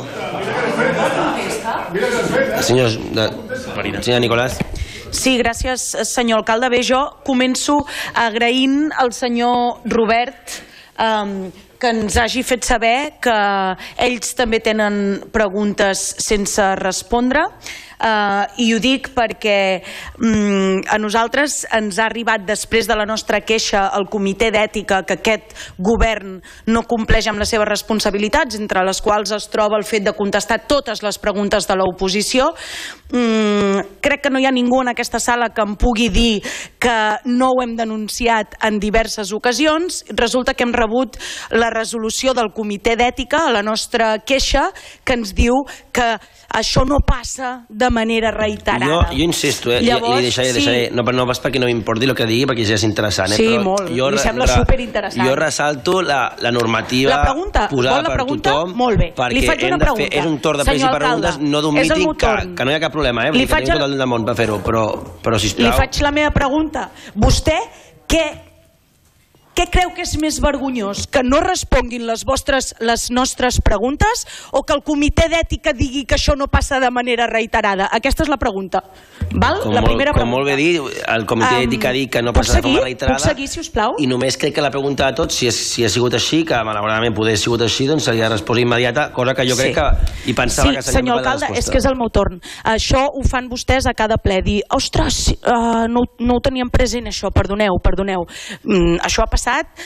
Senyor, de... senyor Nicolàs. Sí, gràcies, senyor alcalde. Bé, jo començo agraint al senyor Robert eh, que ens hagi fet saber que ells també tenen preguntes sense respondre. Uh, i ho dic perquè um, a nosaltres ens ha arribat després de la nostra queixa al comitè d'ètica que aquest govern no compleix amb les seves responsabilitats, entre les quals es troba el fet de contestar totes les preguntes de l'oposició. um, crec que no hi ha ningú en aquesta sala que em pugui dir que no ho hem denunciat en diverses ocasions. Resulta que hem rebut la resolució del comitè d'ètica a la nostra queixa que ens diu que això no passa de manera reiterada. Jo, jo insisto, eh? Llavors, li deixaré, sí. deixaré, no, no pas perquè no m'importi el que digui, perquè ja és interessant. Eh? Sí, però molt, jo, li sembla re, superinteressant. Jo ressalto la, la normativa la pregunta, posada la per pregunta? tothom, molt bé. perquè li faig una hem de pregunta. fer, és un torn de pres i preguntes, no d'un míting, que, que no hi ha cap problema, eh? Li que faig tenim tot el del món per fer-ho, però, però sisplau... Li faig la meva pregunta. Vostè, què... Què creu que és més vergonyós? Que no responguin les, vostres, les nostres preguntes o que el comitè d'ètica digui que això no passa de manera reiterada? Aquesta és la pregunta. Val? Com, la primera molt, com pregunta. molt bé dir, el comitè d'ètica um, ha dit que no passa de forma reiterada. Puc seguir, si us plau? I només crec que la pregunta de tots, si, és, si ha sigut així, que malauradament poder ha sigut així, doncs seria resposta immediata, cosa que jo crec sí. que hi pensava sí, que seria senyor alcalde, és que és el meu torn. Això ho fan vostès a cada ple, dir, ostres, uh, no, no ho teníem present això, perdoneu, perdoneu. Mm, això ha passat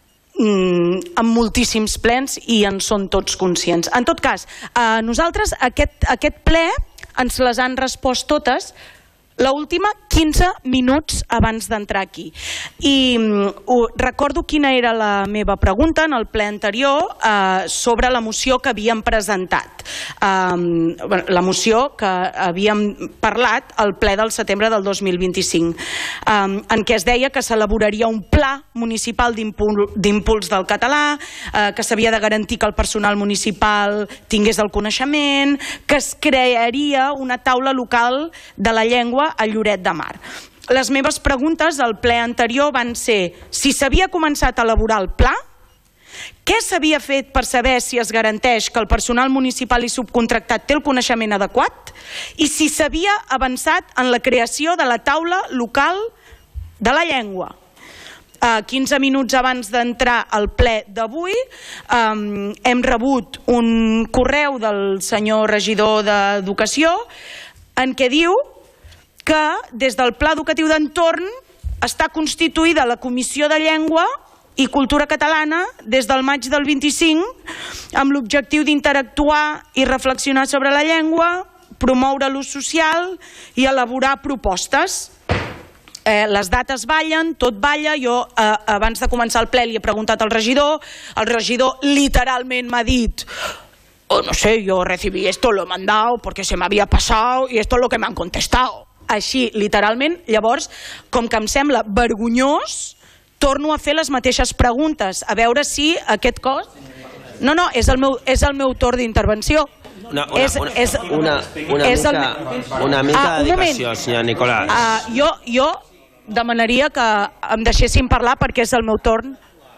amb moltíssims plens i en són tots conscients. En tot cas, a nosaltres aquest, aquest ple ens les han respost totes, l'última quinze minuts abans d'entrar aquí. I uh, recordo quina era la meva pregunta en el ple anterior uh, sobre la moció que havíem presentat. Um, la moció que havíem parlat al ple del setembre del dos mil vint-i-cinc, um, en què es deia que s'elaboraria un pla municipal d'impuls del català, uh, que s'havia de garantir que el personal municipal tingués el coneixement, que es crearia una taula local de la llengua a Lloret de Mar. Les meves preguntes al ple anterior van ser si s'havia començat a elaborar el pla, què s'havia fet per saber si es garanteix que el personal municipal i subcontractat té el coneixement adequat i si s'havia avançat en la creació de la taula local de la llengua. Uh, quinze minuts abans d'entrar al ple d'avui um, hem rebut un correu del senyor regidor d'Educació en què diu que des del Pla Educatiu d'Entorn està constituïda la Comissió de Llengua i Cultura Catalana des del maig del vint-i-cinc amb l'objectiu d'interactuar i reflexionar sobre la llengua, promoure l'ús social i elaborar propostes. Eh, les dates ballen, tot balla. Jo eh, abans de començar el ple li he preguntat al regidor, el regidor literalment m'ha dit oh, no sé, yo recibí esto, lo he mandado porque se me había pasado y esto es lo que me han contestado. Així, literalment. Llavors, com que em sembla vergonyós, torno a fer les mateixes preguntes, a veure si aquest cos... No, no, és el meu, és el meu torn d'intervenció. Una, una, és, una, és, una, una, és mica, el... una mica ah, de dedicació, senyor Nicolàs. Uh, jo, jo demanaria que em deixessin parlar perquè és el meu torn.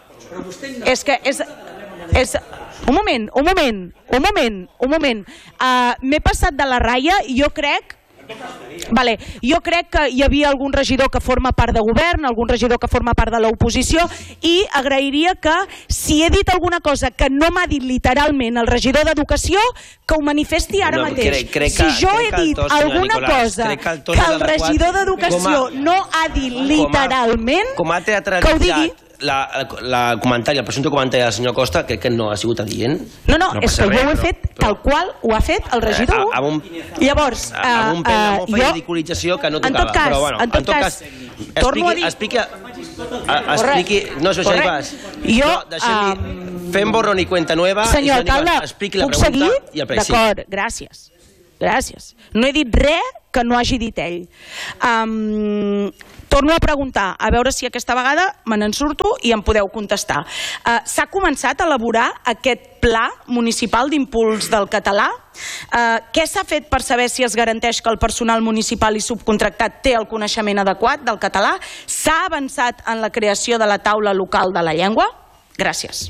És que és... és un moment, un moment, un moment, un moment. Uh, M'he passat de la ratlla i jo crec... Vale. Jo crec que hi havia algun regidor que forma part de govern, algun regidor que forma part de l'oposició i agrairia que si he dit alguna cosa que no m'ha dit literalment el regidor d'Educació, que ho manifesti ara no, mateix. Crec, crec si que, jo he dit tos, alguna Nicolàs, cosa que el, que el regidor d'Educació no ha dit literalment, com a, com a que ho digui. el comentari, el presumpte comentari del senyor Costa, crec que no ha sigut adient. No, no, és que jo ho he fet tal qual ho ha fet el regidor. Llavors, amb un pèl de mofa i ridiculització que no tocava. En tot cas, en tot cas, torno a dir... Expliqui... Expliqui... No, això ja vas. Jo... Fem borrón i cuenta nueva. Senyor alcalde, puc seguir? D'acord, gràcies. Gràcies. No he dit res que no hagi dit ell. Um, torno a preguntar, a veure si aquesta vegada me n'en surto i em podeu contestar. Uh, S'ha començat a elaborar aquest pla municipal d'impuls del català? Uh, què s'ha fet per saber si es garanteix que el personal municipal i subcontractat té el coneixement adequat del català? S'ha avançat en la creació de la taula local de la llengua? Gràcies.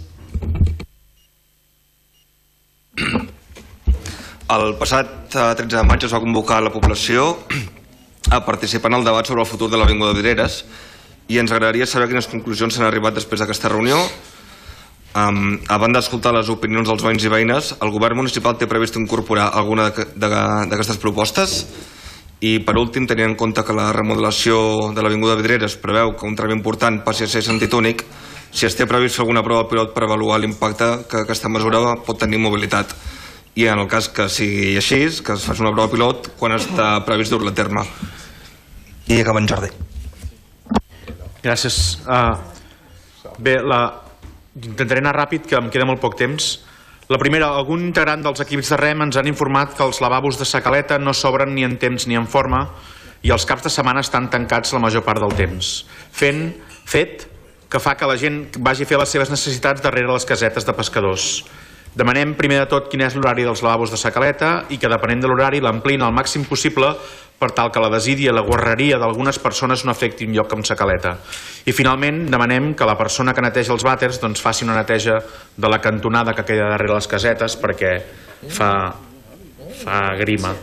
El passat tretze de maig es va convocar la població a participar en el debat sobre el futur de l'Avinguda Vidreres i ens agradaria saber quines conclusions s'han arribat després d'aquesta reunió. Um, a banda d'escoltar les opinions dels veïns i veïnes, el govern municipal té previst incorporar alguna d'aquestes propostes i, per últim, tenint en compte que la remodelació de l'Avinguda Vidreres preveu que un tram important passi a ser sentit únic, si es té previst fer alguna prova pilot per avaluar l'impacte que aquesta mesura pot tenir en mobilitat. I en el cas que sigui així, que es faci una prova pilot, quan està previst dur-la a terme. I acaba en Jordi. Gràcies. Uh, bé, la... intentaré anar ràpid, que em queda molt poc temps. La primera, algun integrant dels equips de REM ens han informat que els lavabos de Sa Caleta no s'obren ni en temps ni en forma i els caps de setmana estan tancats la major part del temps, fent fet que fa que la gent vagi a fer les seves necessitats darrere les casetes de pescadors. Demanem primer de tot quin és l'horari dels lavabos de Sa Caleta i que, depenent de l'horari, l'ampliïn al màxim possible per tal que la desídia i la guarreria d'algunes persones no afecti un lloc com Sa Caleta. I, finalment, demanem que la persona que neteja els vàters doncs, faci una neteja de la cantonada que queda darrere les casetes perquè fa, fa grima.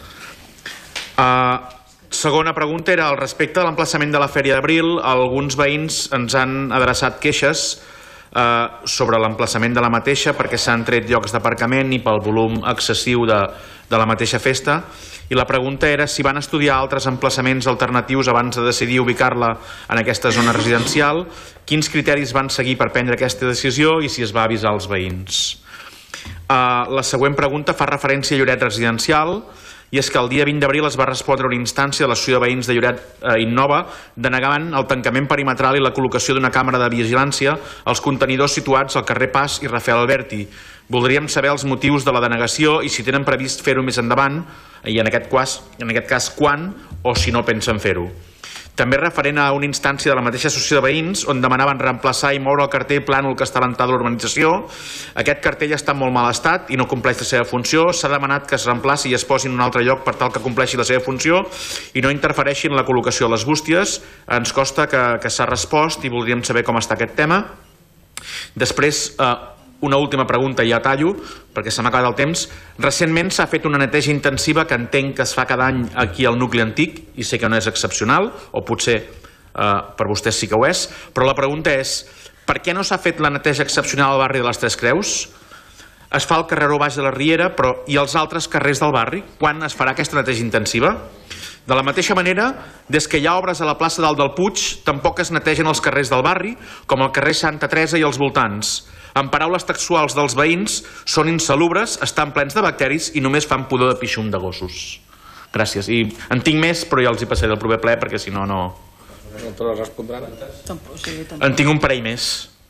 Uh, segona pregunta era al respecte de l'emplaçament de la Fèria d'Abril. Alguns veïns ens han adreçat queixes Uh, sobre l'emplaçament de la mateixa perquè s'han tret llocs d'aparcament i pel volum excessiu de, de la mateixa festa, i la pregunta era si van estudiar altres emplaçaments alternatius abans de decidir ubicar-la en aquesta zona residencial, quins criteris van seguir per prendre aquesta decisió i si es va avisar als veïns. Uh, la següent pregunta fa referència a Lloret Residencial, i és que el dia vint d'abril es va respondre una instància de l'Associació de Veïns de Lloret eh, Innova denegant el tancament perimetral i la col·locació d'una càmera de vigilància als contenidors situats al carrer Pas i Rafael Alberti. Voldríem saber els motius de la denegació i si tenen previst fer-ho més endavant i en aquest cas, en aquest cas quan o si no pensen fer-ho. També referent a una instància de la mateixa associació de veïns on demanaven reemplaçar i moure el cartell plànol que està a l'entrada de l'urbanització. Aquest cartell està en molt mal estat i no compleix la seva funció. S'ha demanat que es reemplaci i es posi en un altre lloc per tal que compleixi la seva funció i no interfereixi en la col·locació de les bústies. Ens costa que, que s'ha respost i voldríem saber com està aquest tema. Després, eh, una última pregunta i ja tallo, perquè se m'ha acabat el temps. Recentment s'ha fet una neteja intensiva que entenc que es fa cada any aquí al nucli antic, i sé que no és excepcional, o potser eh, per vostès sí que ho és, però la pregunta és, per què no s'ha fet la neteja excepcional al barri de les Tres Creus? Es fa el carreró baix de la Riera, però i els altres carrers del barri? Quan es farà aquesta neteja intensiva? De la mateixa manera, des que hi ha obres a la plaça Dalt del Puig, tampoc es netegen els carrers del barri, com el carrer Santa Teresa i els voltants. En paraules textuals dels veïns, són insalubres, estan plens de bacteris i només fan pudor de pixum de gossos. Gràcies. I en tinc més, però ja els hi passaré el proper ple, perquè si no, no... No te les respondran? En tinc un parell més.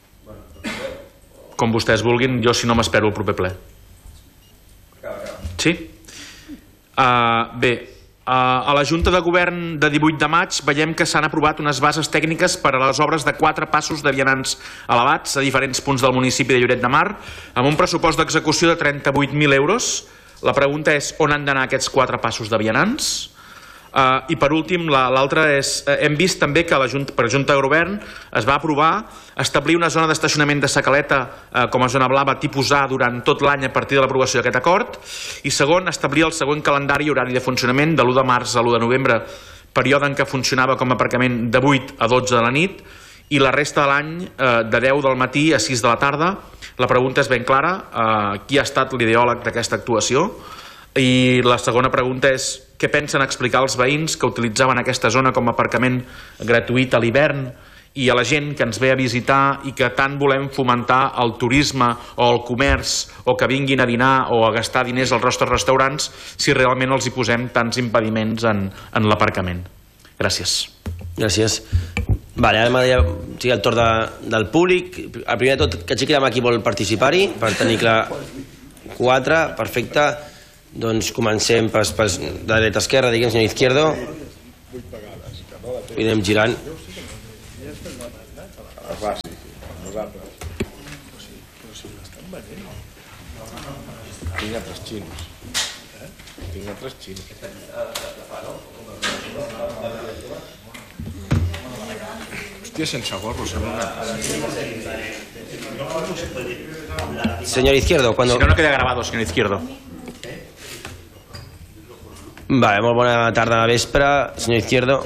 Com vostès vulguin, jo si no m'espero el proper ple. Sí? Uh, bé, Uh, a la Junta de Govern de divuit de maig veiem que s'han aprovat unes bases tècniques per a les obres de quatre passos de vianants elevats a diferents punts del municipi de Lloret de Mar amb un pressupost d'execució de trenta-vuit mil euros. La pregunta és on han d'anar aquests quatre passos de vianants? Uh, I per últim, l'altra és, uh, hem vist també que la Junta, per Junta de Govern es va aprovar establir una zona d'estacionament de Sa Caleta uh, com a zona blava tipus A durant tot l'any a partir de l'aprovació d'aquest acord, i segon, establir el següent calendari i horari de funcionament de l'u de març a l'u de novembre, període en què funcionava com a aparcament de vuit a dotze de la nit, i la resta de l'any uh, de deu del matí a sis de la tarda. La pregunta és ben clara, uh, qui ha estat l'ideòleg d'aquesta actuació? I la segona pregunta és què pensen explicar als veïns que utilitzaven aquesta zona com a aparcament gratuït a l'hivern i a la gent que ens ve a visitar i que tant volem fomentar el turisme o el comerç o que vinguin a dinar o a gastar diners als nostres restaurants si realment els hi posem tants impediments en, en l'aparcament. Gràcies. Gràcies. Vale, ara m'agradaria el torn de, del públic. El primer de tot, que aixequi la mà qui vol participar-hi, per tenir clar quatre, perfecte. Doncs comencem per, per de dreta a esquerra, diguem, senyor Izquierdo. I anem girant. Tinc altres xinos. Tinc altres xinos. Hòstia, sense gorro, sembla una... Señor Izquierdo, cuando... Si no, no queda grabado, señor Izquierdo. Vale, molt bona tarda a vespre, senyor Izquierdo.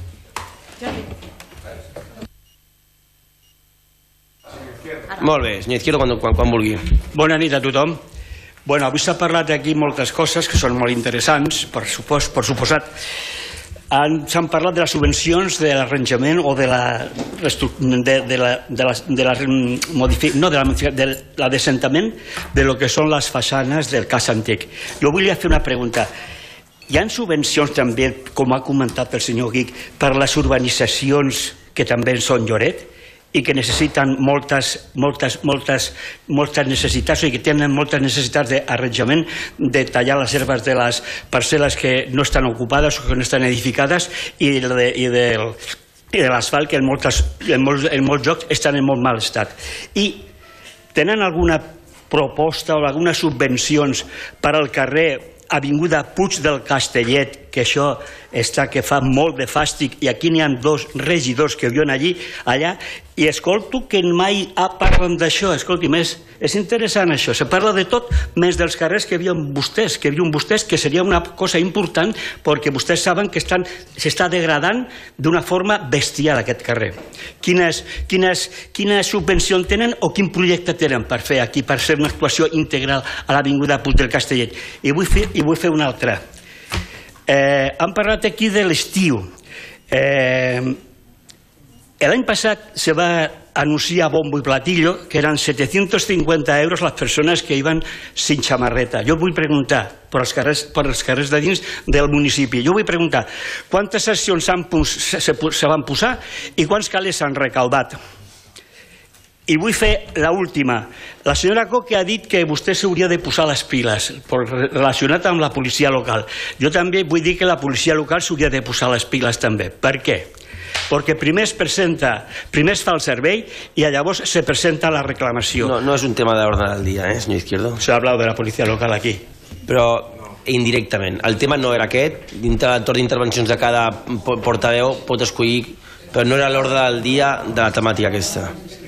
Molt bé, senyor Izquierdo, quan, quan, quan vulgui. Bona nit a tothom. Bueno, avui s'ha parlat aquí moltes coses que són molt interessants, per, supos, per suposat. S'han parlat de les subvencions de l'arranjament o de la de, de la, de la, de la modific, no, de la, de la d'assentament de lo que són les façanes del cas antic. Jo volia fer una pregunta. Hi ha subvencions també, com ha comentat el senyor Guic, per les urbanitzacions que també són Lloret i que necessiten moltes, moltes, moltes, moltes necessitats i que tenen moltes necessitats d'arranjament, de tallar les herbes de les parcel·les que no estan ocupades o que no estan edificades i de, i del, i de l'asfalt que en, moltes, en, molts, en molts llocs estan en molt mal estat. I tenen alguna proposta o algunes subvencions per al carrer Avinguda Puig del Castellet, que això està que fa molt de fàstic, i aquí n'hi ha dos regidors que viuen allí, allà, i escolto que mai parlen d'això. Escolti, més, és interessant això, se parla de tot, més dels carrers que viuen vostès, que viuen vostès, que seria una cosa important, perquè vostès saben que s'està degradant d'una forma bestial aquest carrer. Quines, quines, quina subvenció tenen o quin projecte tenen per fer aquí, per fer una actuació integral a l'Avinguda Puig del Castellet? I vull fer, i vull fer una altra. Eh, han parlat aquí de l'estiu. Eh, L'any passat se va anunciar bombo i platillo que eren setecientos cincuenta euros les persones que iban sin xamarreta. Jo vull preguntar per els carrers, per els carrers de dins del municipi. Jo vull preguntar quantes accions se, se, se van posar i quants calés s'han recaudat. I vull fer l'última. La senyora Coque ha dit que vostè s'hauria de posar les piles relacionat amb la policia local. Jo també vull dir que la policia local s'hauria de posar les piles també. Per què? Perquè primer es presenta, primer es fa el servei i llavors se presenta la reclamació. No, no és un tema d'ordre del dia, eh, senyor Izquierdo? S'ha hablat de la policia local aquí. Però indirectament. El tema no era aquest. Dintre del torn d'intervencions de cada portaveu pot escollir, però no era l'ordre del dia de la temàtica aquesta.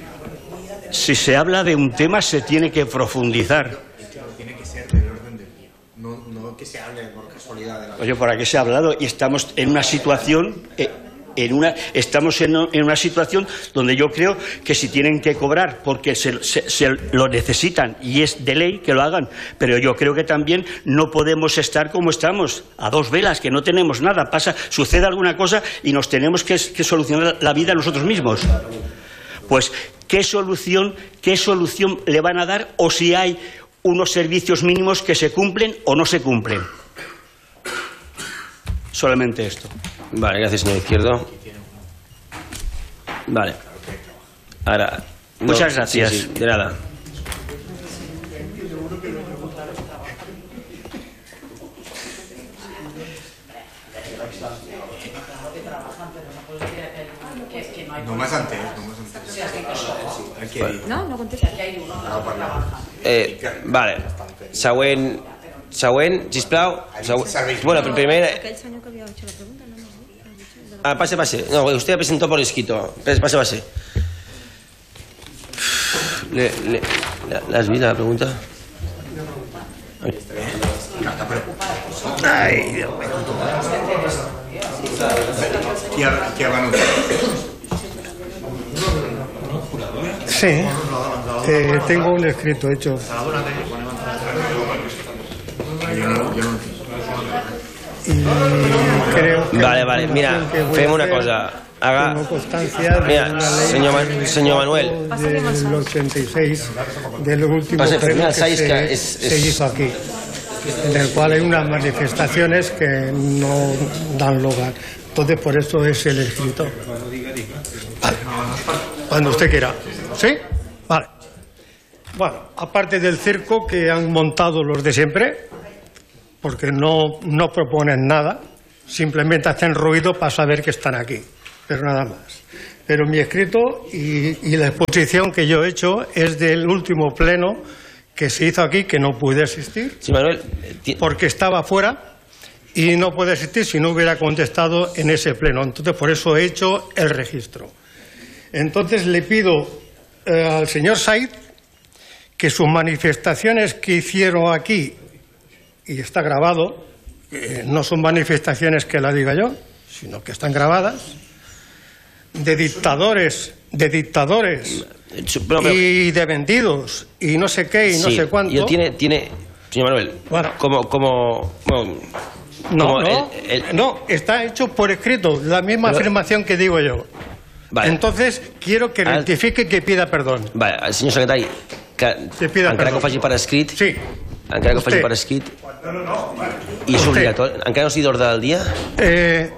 Si se habla de un tema se tiene que profundizar. Tiene que ser del orden del día, no, no que se hable por casualidad de la... Oye, ¿por qué se ha hablado? Y estamos en una situación... Eh, En una, estamos en, en una situación donde yo creo que si tienen que cobrar porque se, se, se lo necesitan y es de ley que lo hagan, pero yo creo que también no podemos estar como estamos, a dos velas, que no tenemos nada, pasa, sucede alguna cosa y nos tenemos que, que solucionar la vida nosotros mismos. Pues, ¿qué solución, qué solución le van a dar o si hay unos servicios mínimos que se cumplen o no se cumplen? Solamente esto. Vale, gracias, señor Izquierdo. Vale. Ahora. No, Muchas gracias. Sí, sí, de nada. No m'has entès, no m'has entès. No, no contesta. Eh, vale. Següent, següent, sisplau. Següent. Bueno, pero primero... Aquell senyor que havia hecho la pregunta, no m'has dit. Ah, pase, pase. No, usted ha presentado por escrito. Pase, pase. Le, le, ¿La has visto la pregunta? Ay, Dios mío. ¿Qué ha anunciado? Sí, eh, tengo un escrito hecho. Y creo que Vale, vale, mira, fem una cosa. haga... Tengo constancia de Mira, una ley señor, Ma- señor Manuel. del ochenta y seis, del último Pase, pleno mira, que, sabéis se, que es- se es- hizo aquí, en el cual hay unas manifestaciones que no dan lugar. Entonces, por eso es el escrito. Vale. Cuando usted quiera. ¿Sí? Vale. Bueno, aparte del circo que han montado los de siempre, porque no, no proponen nada, simplemente hacen ruido para saber que están aquí, pero nada más. Pero mi escrito y, y la exposición que yo he hecho es del último pleno que se hizo aquí, que no pude asistir, Sí, Manuel, porque estaba fuera y no puede asistir si no hubiera contestado en ese pleno. Entonces, por eso he hecho el registro. Entonces, le pido eh, al señor Said que sus manifestaciones que hicieron aquí, y está grabado, eh, no son manifestaciones que la diga yo, sino que están grabadas, de dictadores, de dictadores pero- pero- y de vendidos, y no sé qué, y no Sí, sé cuánto. y él tiene, tiene, señor Manuel, como, como, bueno, No, como no, el- el- no, está hecho por escrito, la misma Pero- afirmación que digo yo. Vale. Entonces, quiero que Al- rectifique y que pida perdón. Vale, el senyor secretari, que, pida encara que perdó. ho faci per escrit, sí. encara que ho faci Usted. per escrit, i és obligatori, encara no sigui d'ordre del dia, Eh,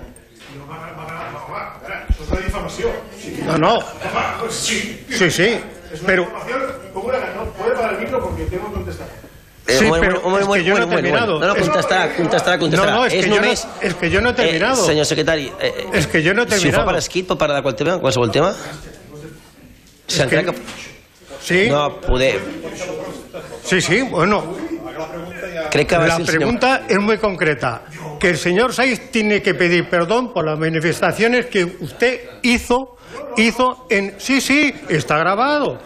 Això és una difamació. no, no, Sí. sí, sí, Es una pero... difamación como una... No puede parar el micro porque tengo que contestar. Eh, Sí, un moment, però un moment, és un que jo no he moment, un moment, terminado. un moment. No, no, contestarà, contestarà, contestarà. No, no, és que jo no- només... és que jo no he terminado. Eh, senyor secretari, eh, eh, És que jo no he si ho fa terminado. per escrit pot parlar de qual tema, qualsevol tema? Si encara que... Sí. No, poder... Sí, sí, bueno. Crec que va La ser el senyor... pregunta es muy concreta. Que el señor Saiz tiene que pedir perdón por las manifestaciones que usted hizo, hizo en... Sí, sí, está grabado.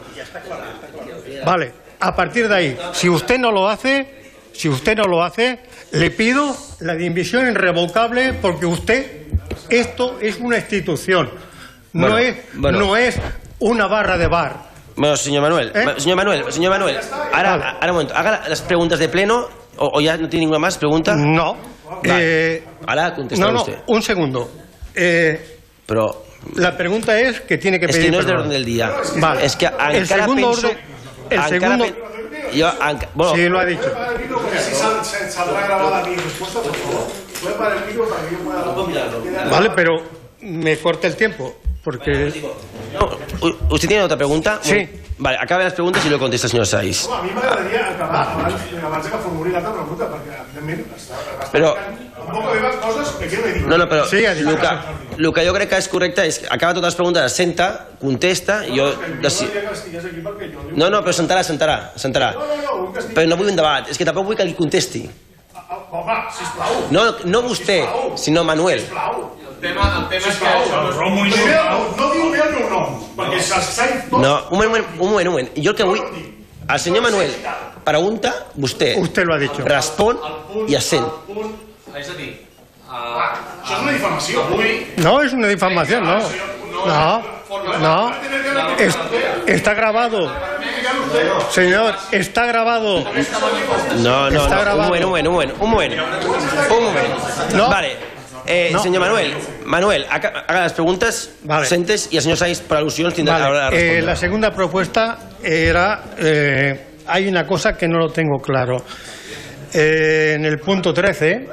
Vale, a partir de ahí, si usted no lo hace, si usted no lo hace, le pido la dimisión irrevocable porque usted, esto es una institución, no, Bueno, es, bueno. no es una barra de bar. Bueno, senyor Manuel, Eh? Ma- senyor Manuel, senyor Manuel, ara, ara un moment, haga las preguntas de pleno, o, o ya no tiene ninguna más pregunta? No. Vale. Eh, Ahora contestará no, no, usted. un segundo. Eh, Pero la pregunta es que tiene que és pedir que no és de perdón. l'ordre del dia. Vale. És que encara el segundo penso... orden, el encara segundo... pen- Jo, enca... bueno, Sí, lo ha dicho. Para el micro porque así sal- se- saldrá grabada mi respuesta, por favor. Puede parar el micro para que yo pueda... Vale, pero me corta el tiempo, porque... u- ¿Usted tiene otra pregunta? Sí. Vale, acabe las preguntas y lo contesta el señor Saiz. No, a mi m'agradaria acabar abans, abans que formuli l'altra pregunta, perquè, evidentment, està, està Però- un poc de més coses que quiero dir. No, no, però Sí, ha dit. el, que, el que jo crec que és correcte és que acaba totes les preguntes, senta, contesta, i jo... Deci... No, que estigués aquí perquè jo... No, no, però sentarà, sentarà, sentarà. No, no, no, vull que estigui... Però no vull un debat, és que tampoc vull que li contesti. Home, sisplau. No, no vostè, sinó Manuel. Sisplau. El tema, el tema és que això no és... Primer, no, no diu bé el meu nom, perquè se'ls s'ha tot... No, un moment, un moment, un moment. Jo el que vull... El senyor Manuel pregunta, vostè Usted lo ha dicho. respon i assent. És a dir, Això és una difamació. Avui... No, es una difamación, no. No, no. Es- está grabado. Señor, está grabado. No, no, Está no, grabado. un moment, un moment, un moment, un moment. Un moment. No. Vale. Eh, No. Senyor Manuel, Manuel, haga, haga las preguntas, Vale. sentes y el señor Saiz, por alusiones, tendrá Vale, ahora a eh, responder. la segunda propuesta era, eh, hay una cosa que no lo tengo claro. Eh, en el punto trece,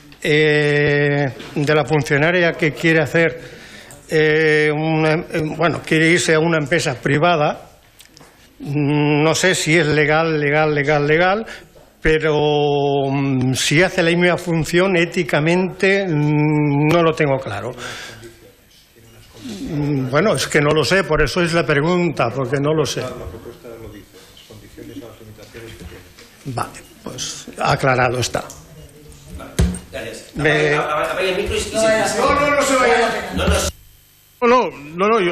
eh, de la funcionaria que quiere hacer, eh, una, eh, bueno, quiere irse a una empresa privada, mm, no sé si es legal, legal, legal, legal, pero mm, si hace la misma función éticamente, mm, no lo tengo claro. Mm, Bueno, es que no lo sé, por eso es la pregunta, porque no lo sé. Vale, pues aclarado está. Me- Apague el micro y, y No, no, no se vaya. No, no, No, no, no, yo...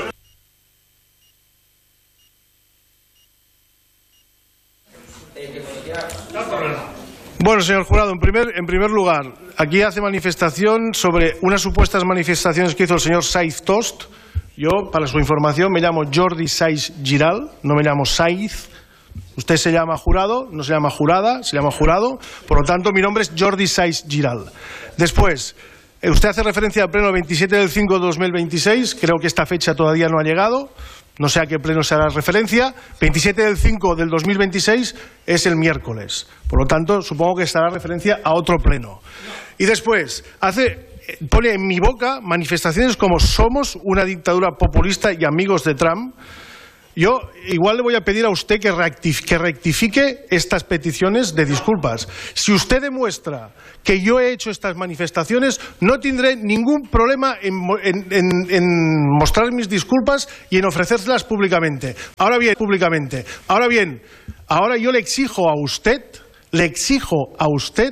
Bueno, señor jurado, en primer, en primer lugar, aquí hace manifestación sobre unas supuestas manifestaciones que hizo el señor Saiz Tost. Yo, para su información, me llamo Jordi Saiz Giral, no me llamo Saiz. Usted se llama jurado, no se llama jurada, se llama jurado. Por lo tanto, mi nombre es Jordi Saiz Giral. Después, Usted hace referencia al pleno veintisiete del cinco de dos mil veintiséis, creo que esta fecha todavía no ha llegado, no sé a qué pleno se hará referencia. veintisiete del cinco del dos mil veintiséis es el miércoles, por lo tanto supongo que se hará referencia a otro pleno. Y después, hace, pone en mi boca manifestaciones como somos una dictadura populista y amigos de Trump. Yo igual le voy a pedir a usted que rectifique, que rectifique estas peticiones de disculpas. Si usted demuestra que yo he hecho estas manifestaciones, no tendré ningún problema en, en, en, en mostrar mis disculpas y en ofrecérselas públicamente. Ahora bien, públicamente. Ahora bien, ahora yo le exijo a usted, le exijo a usted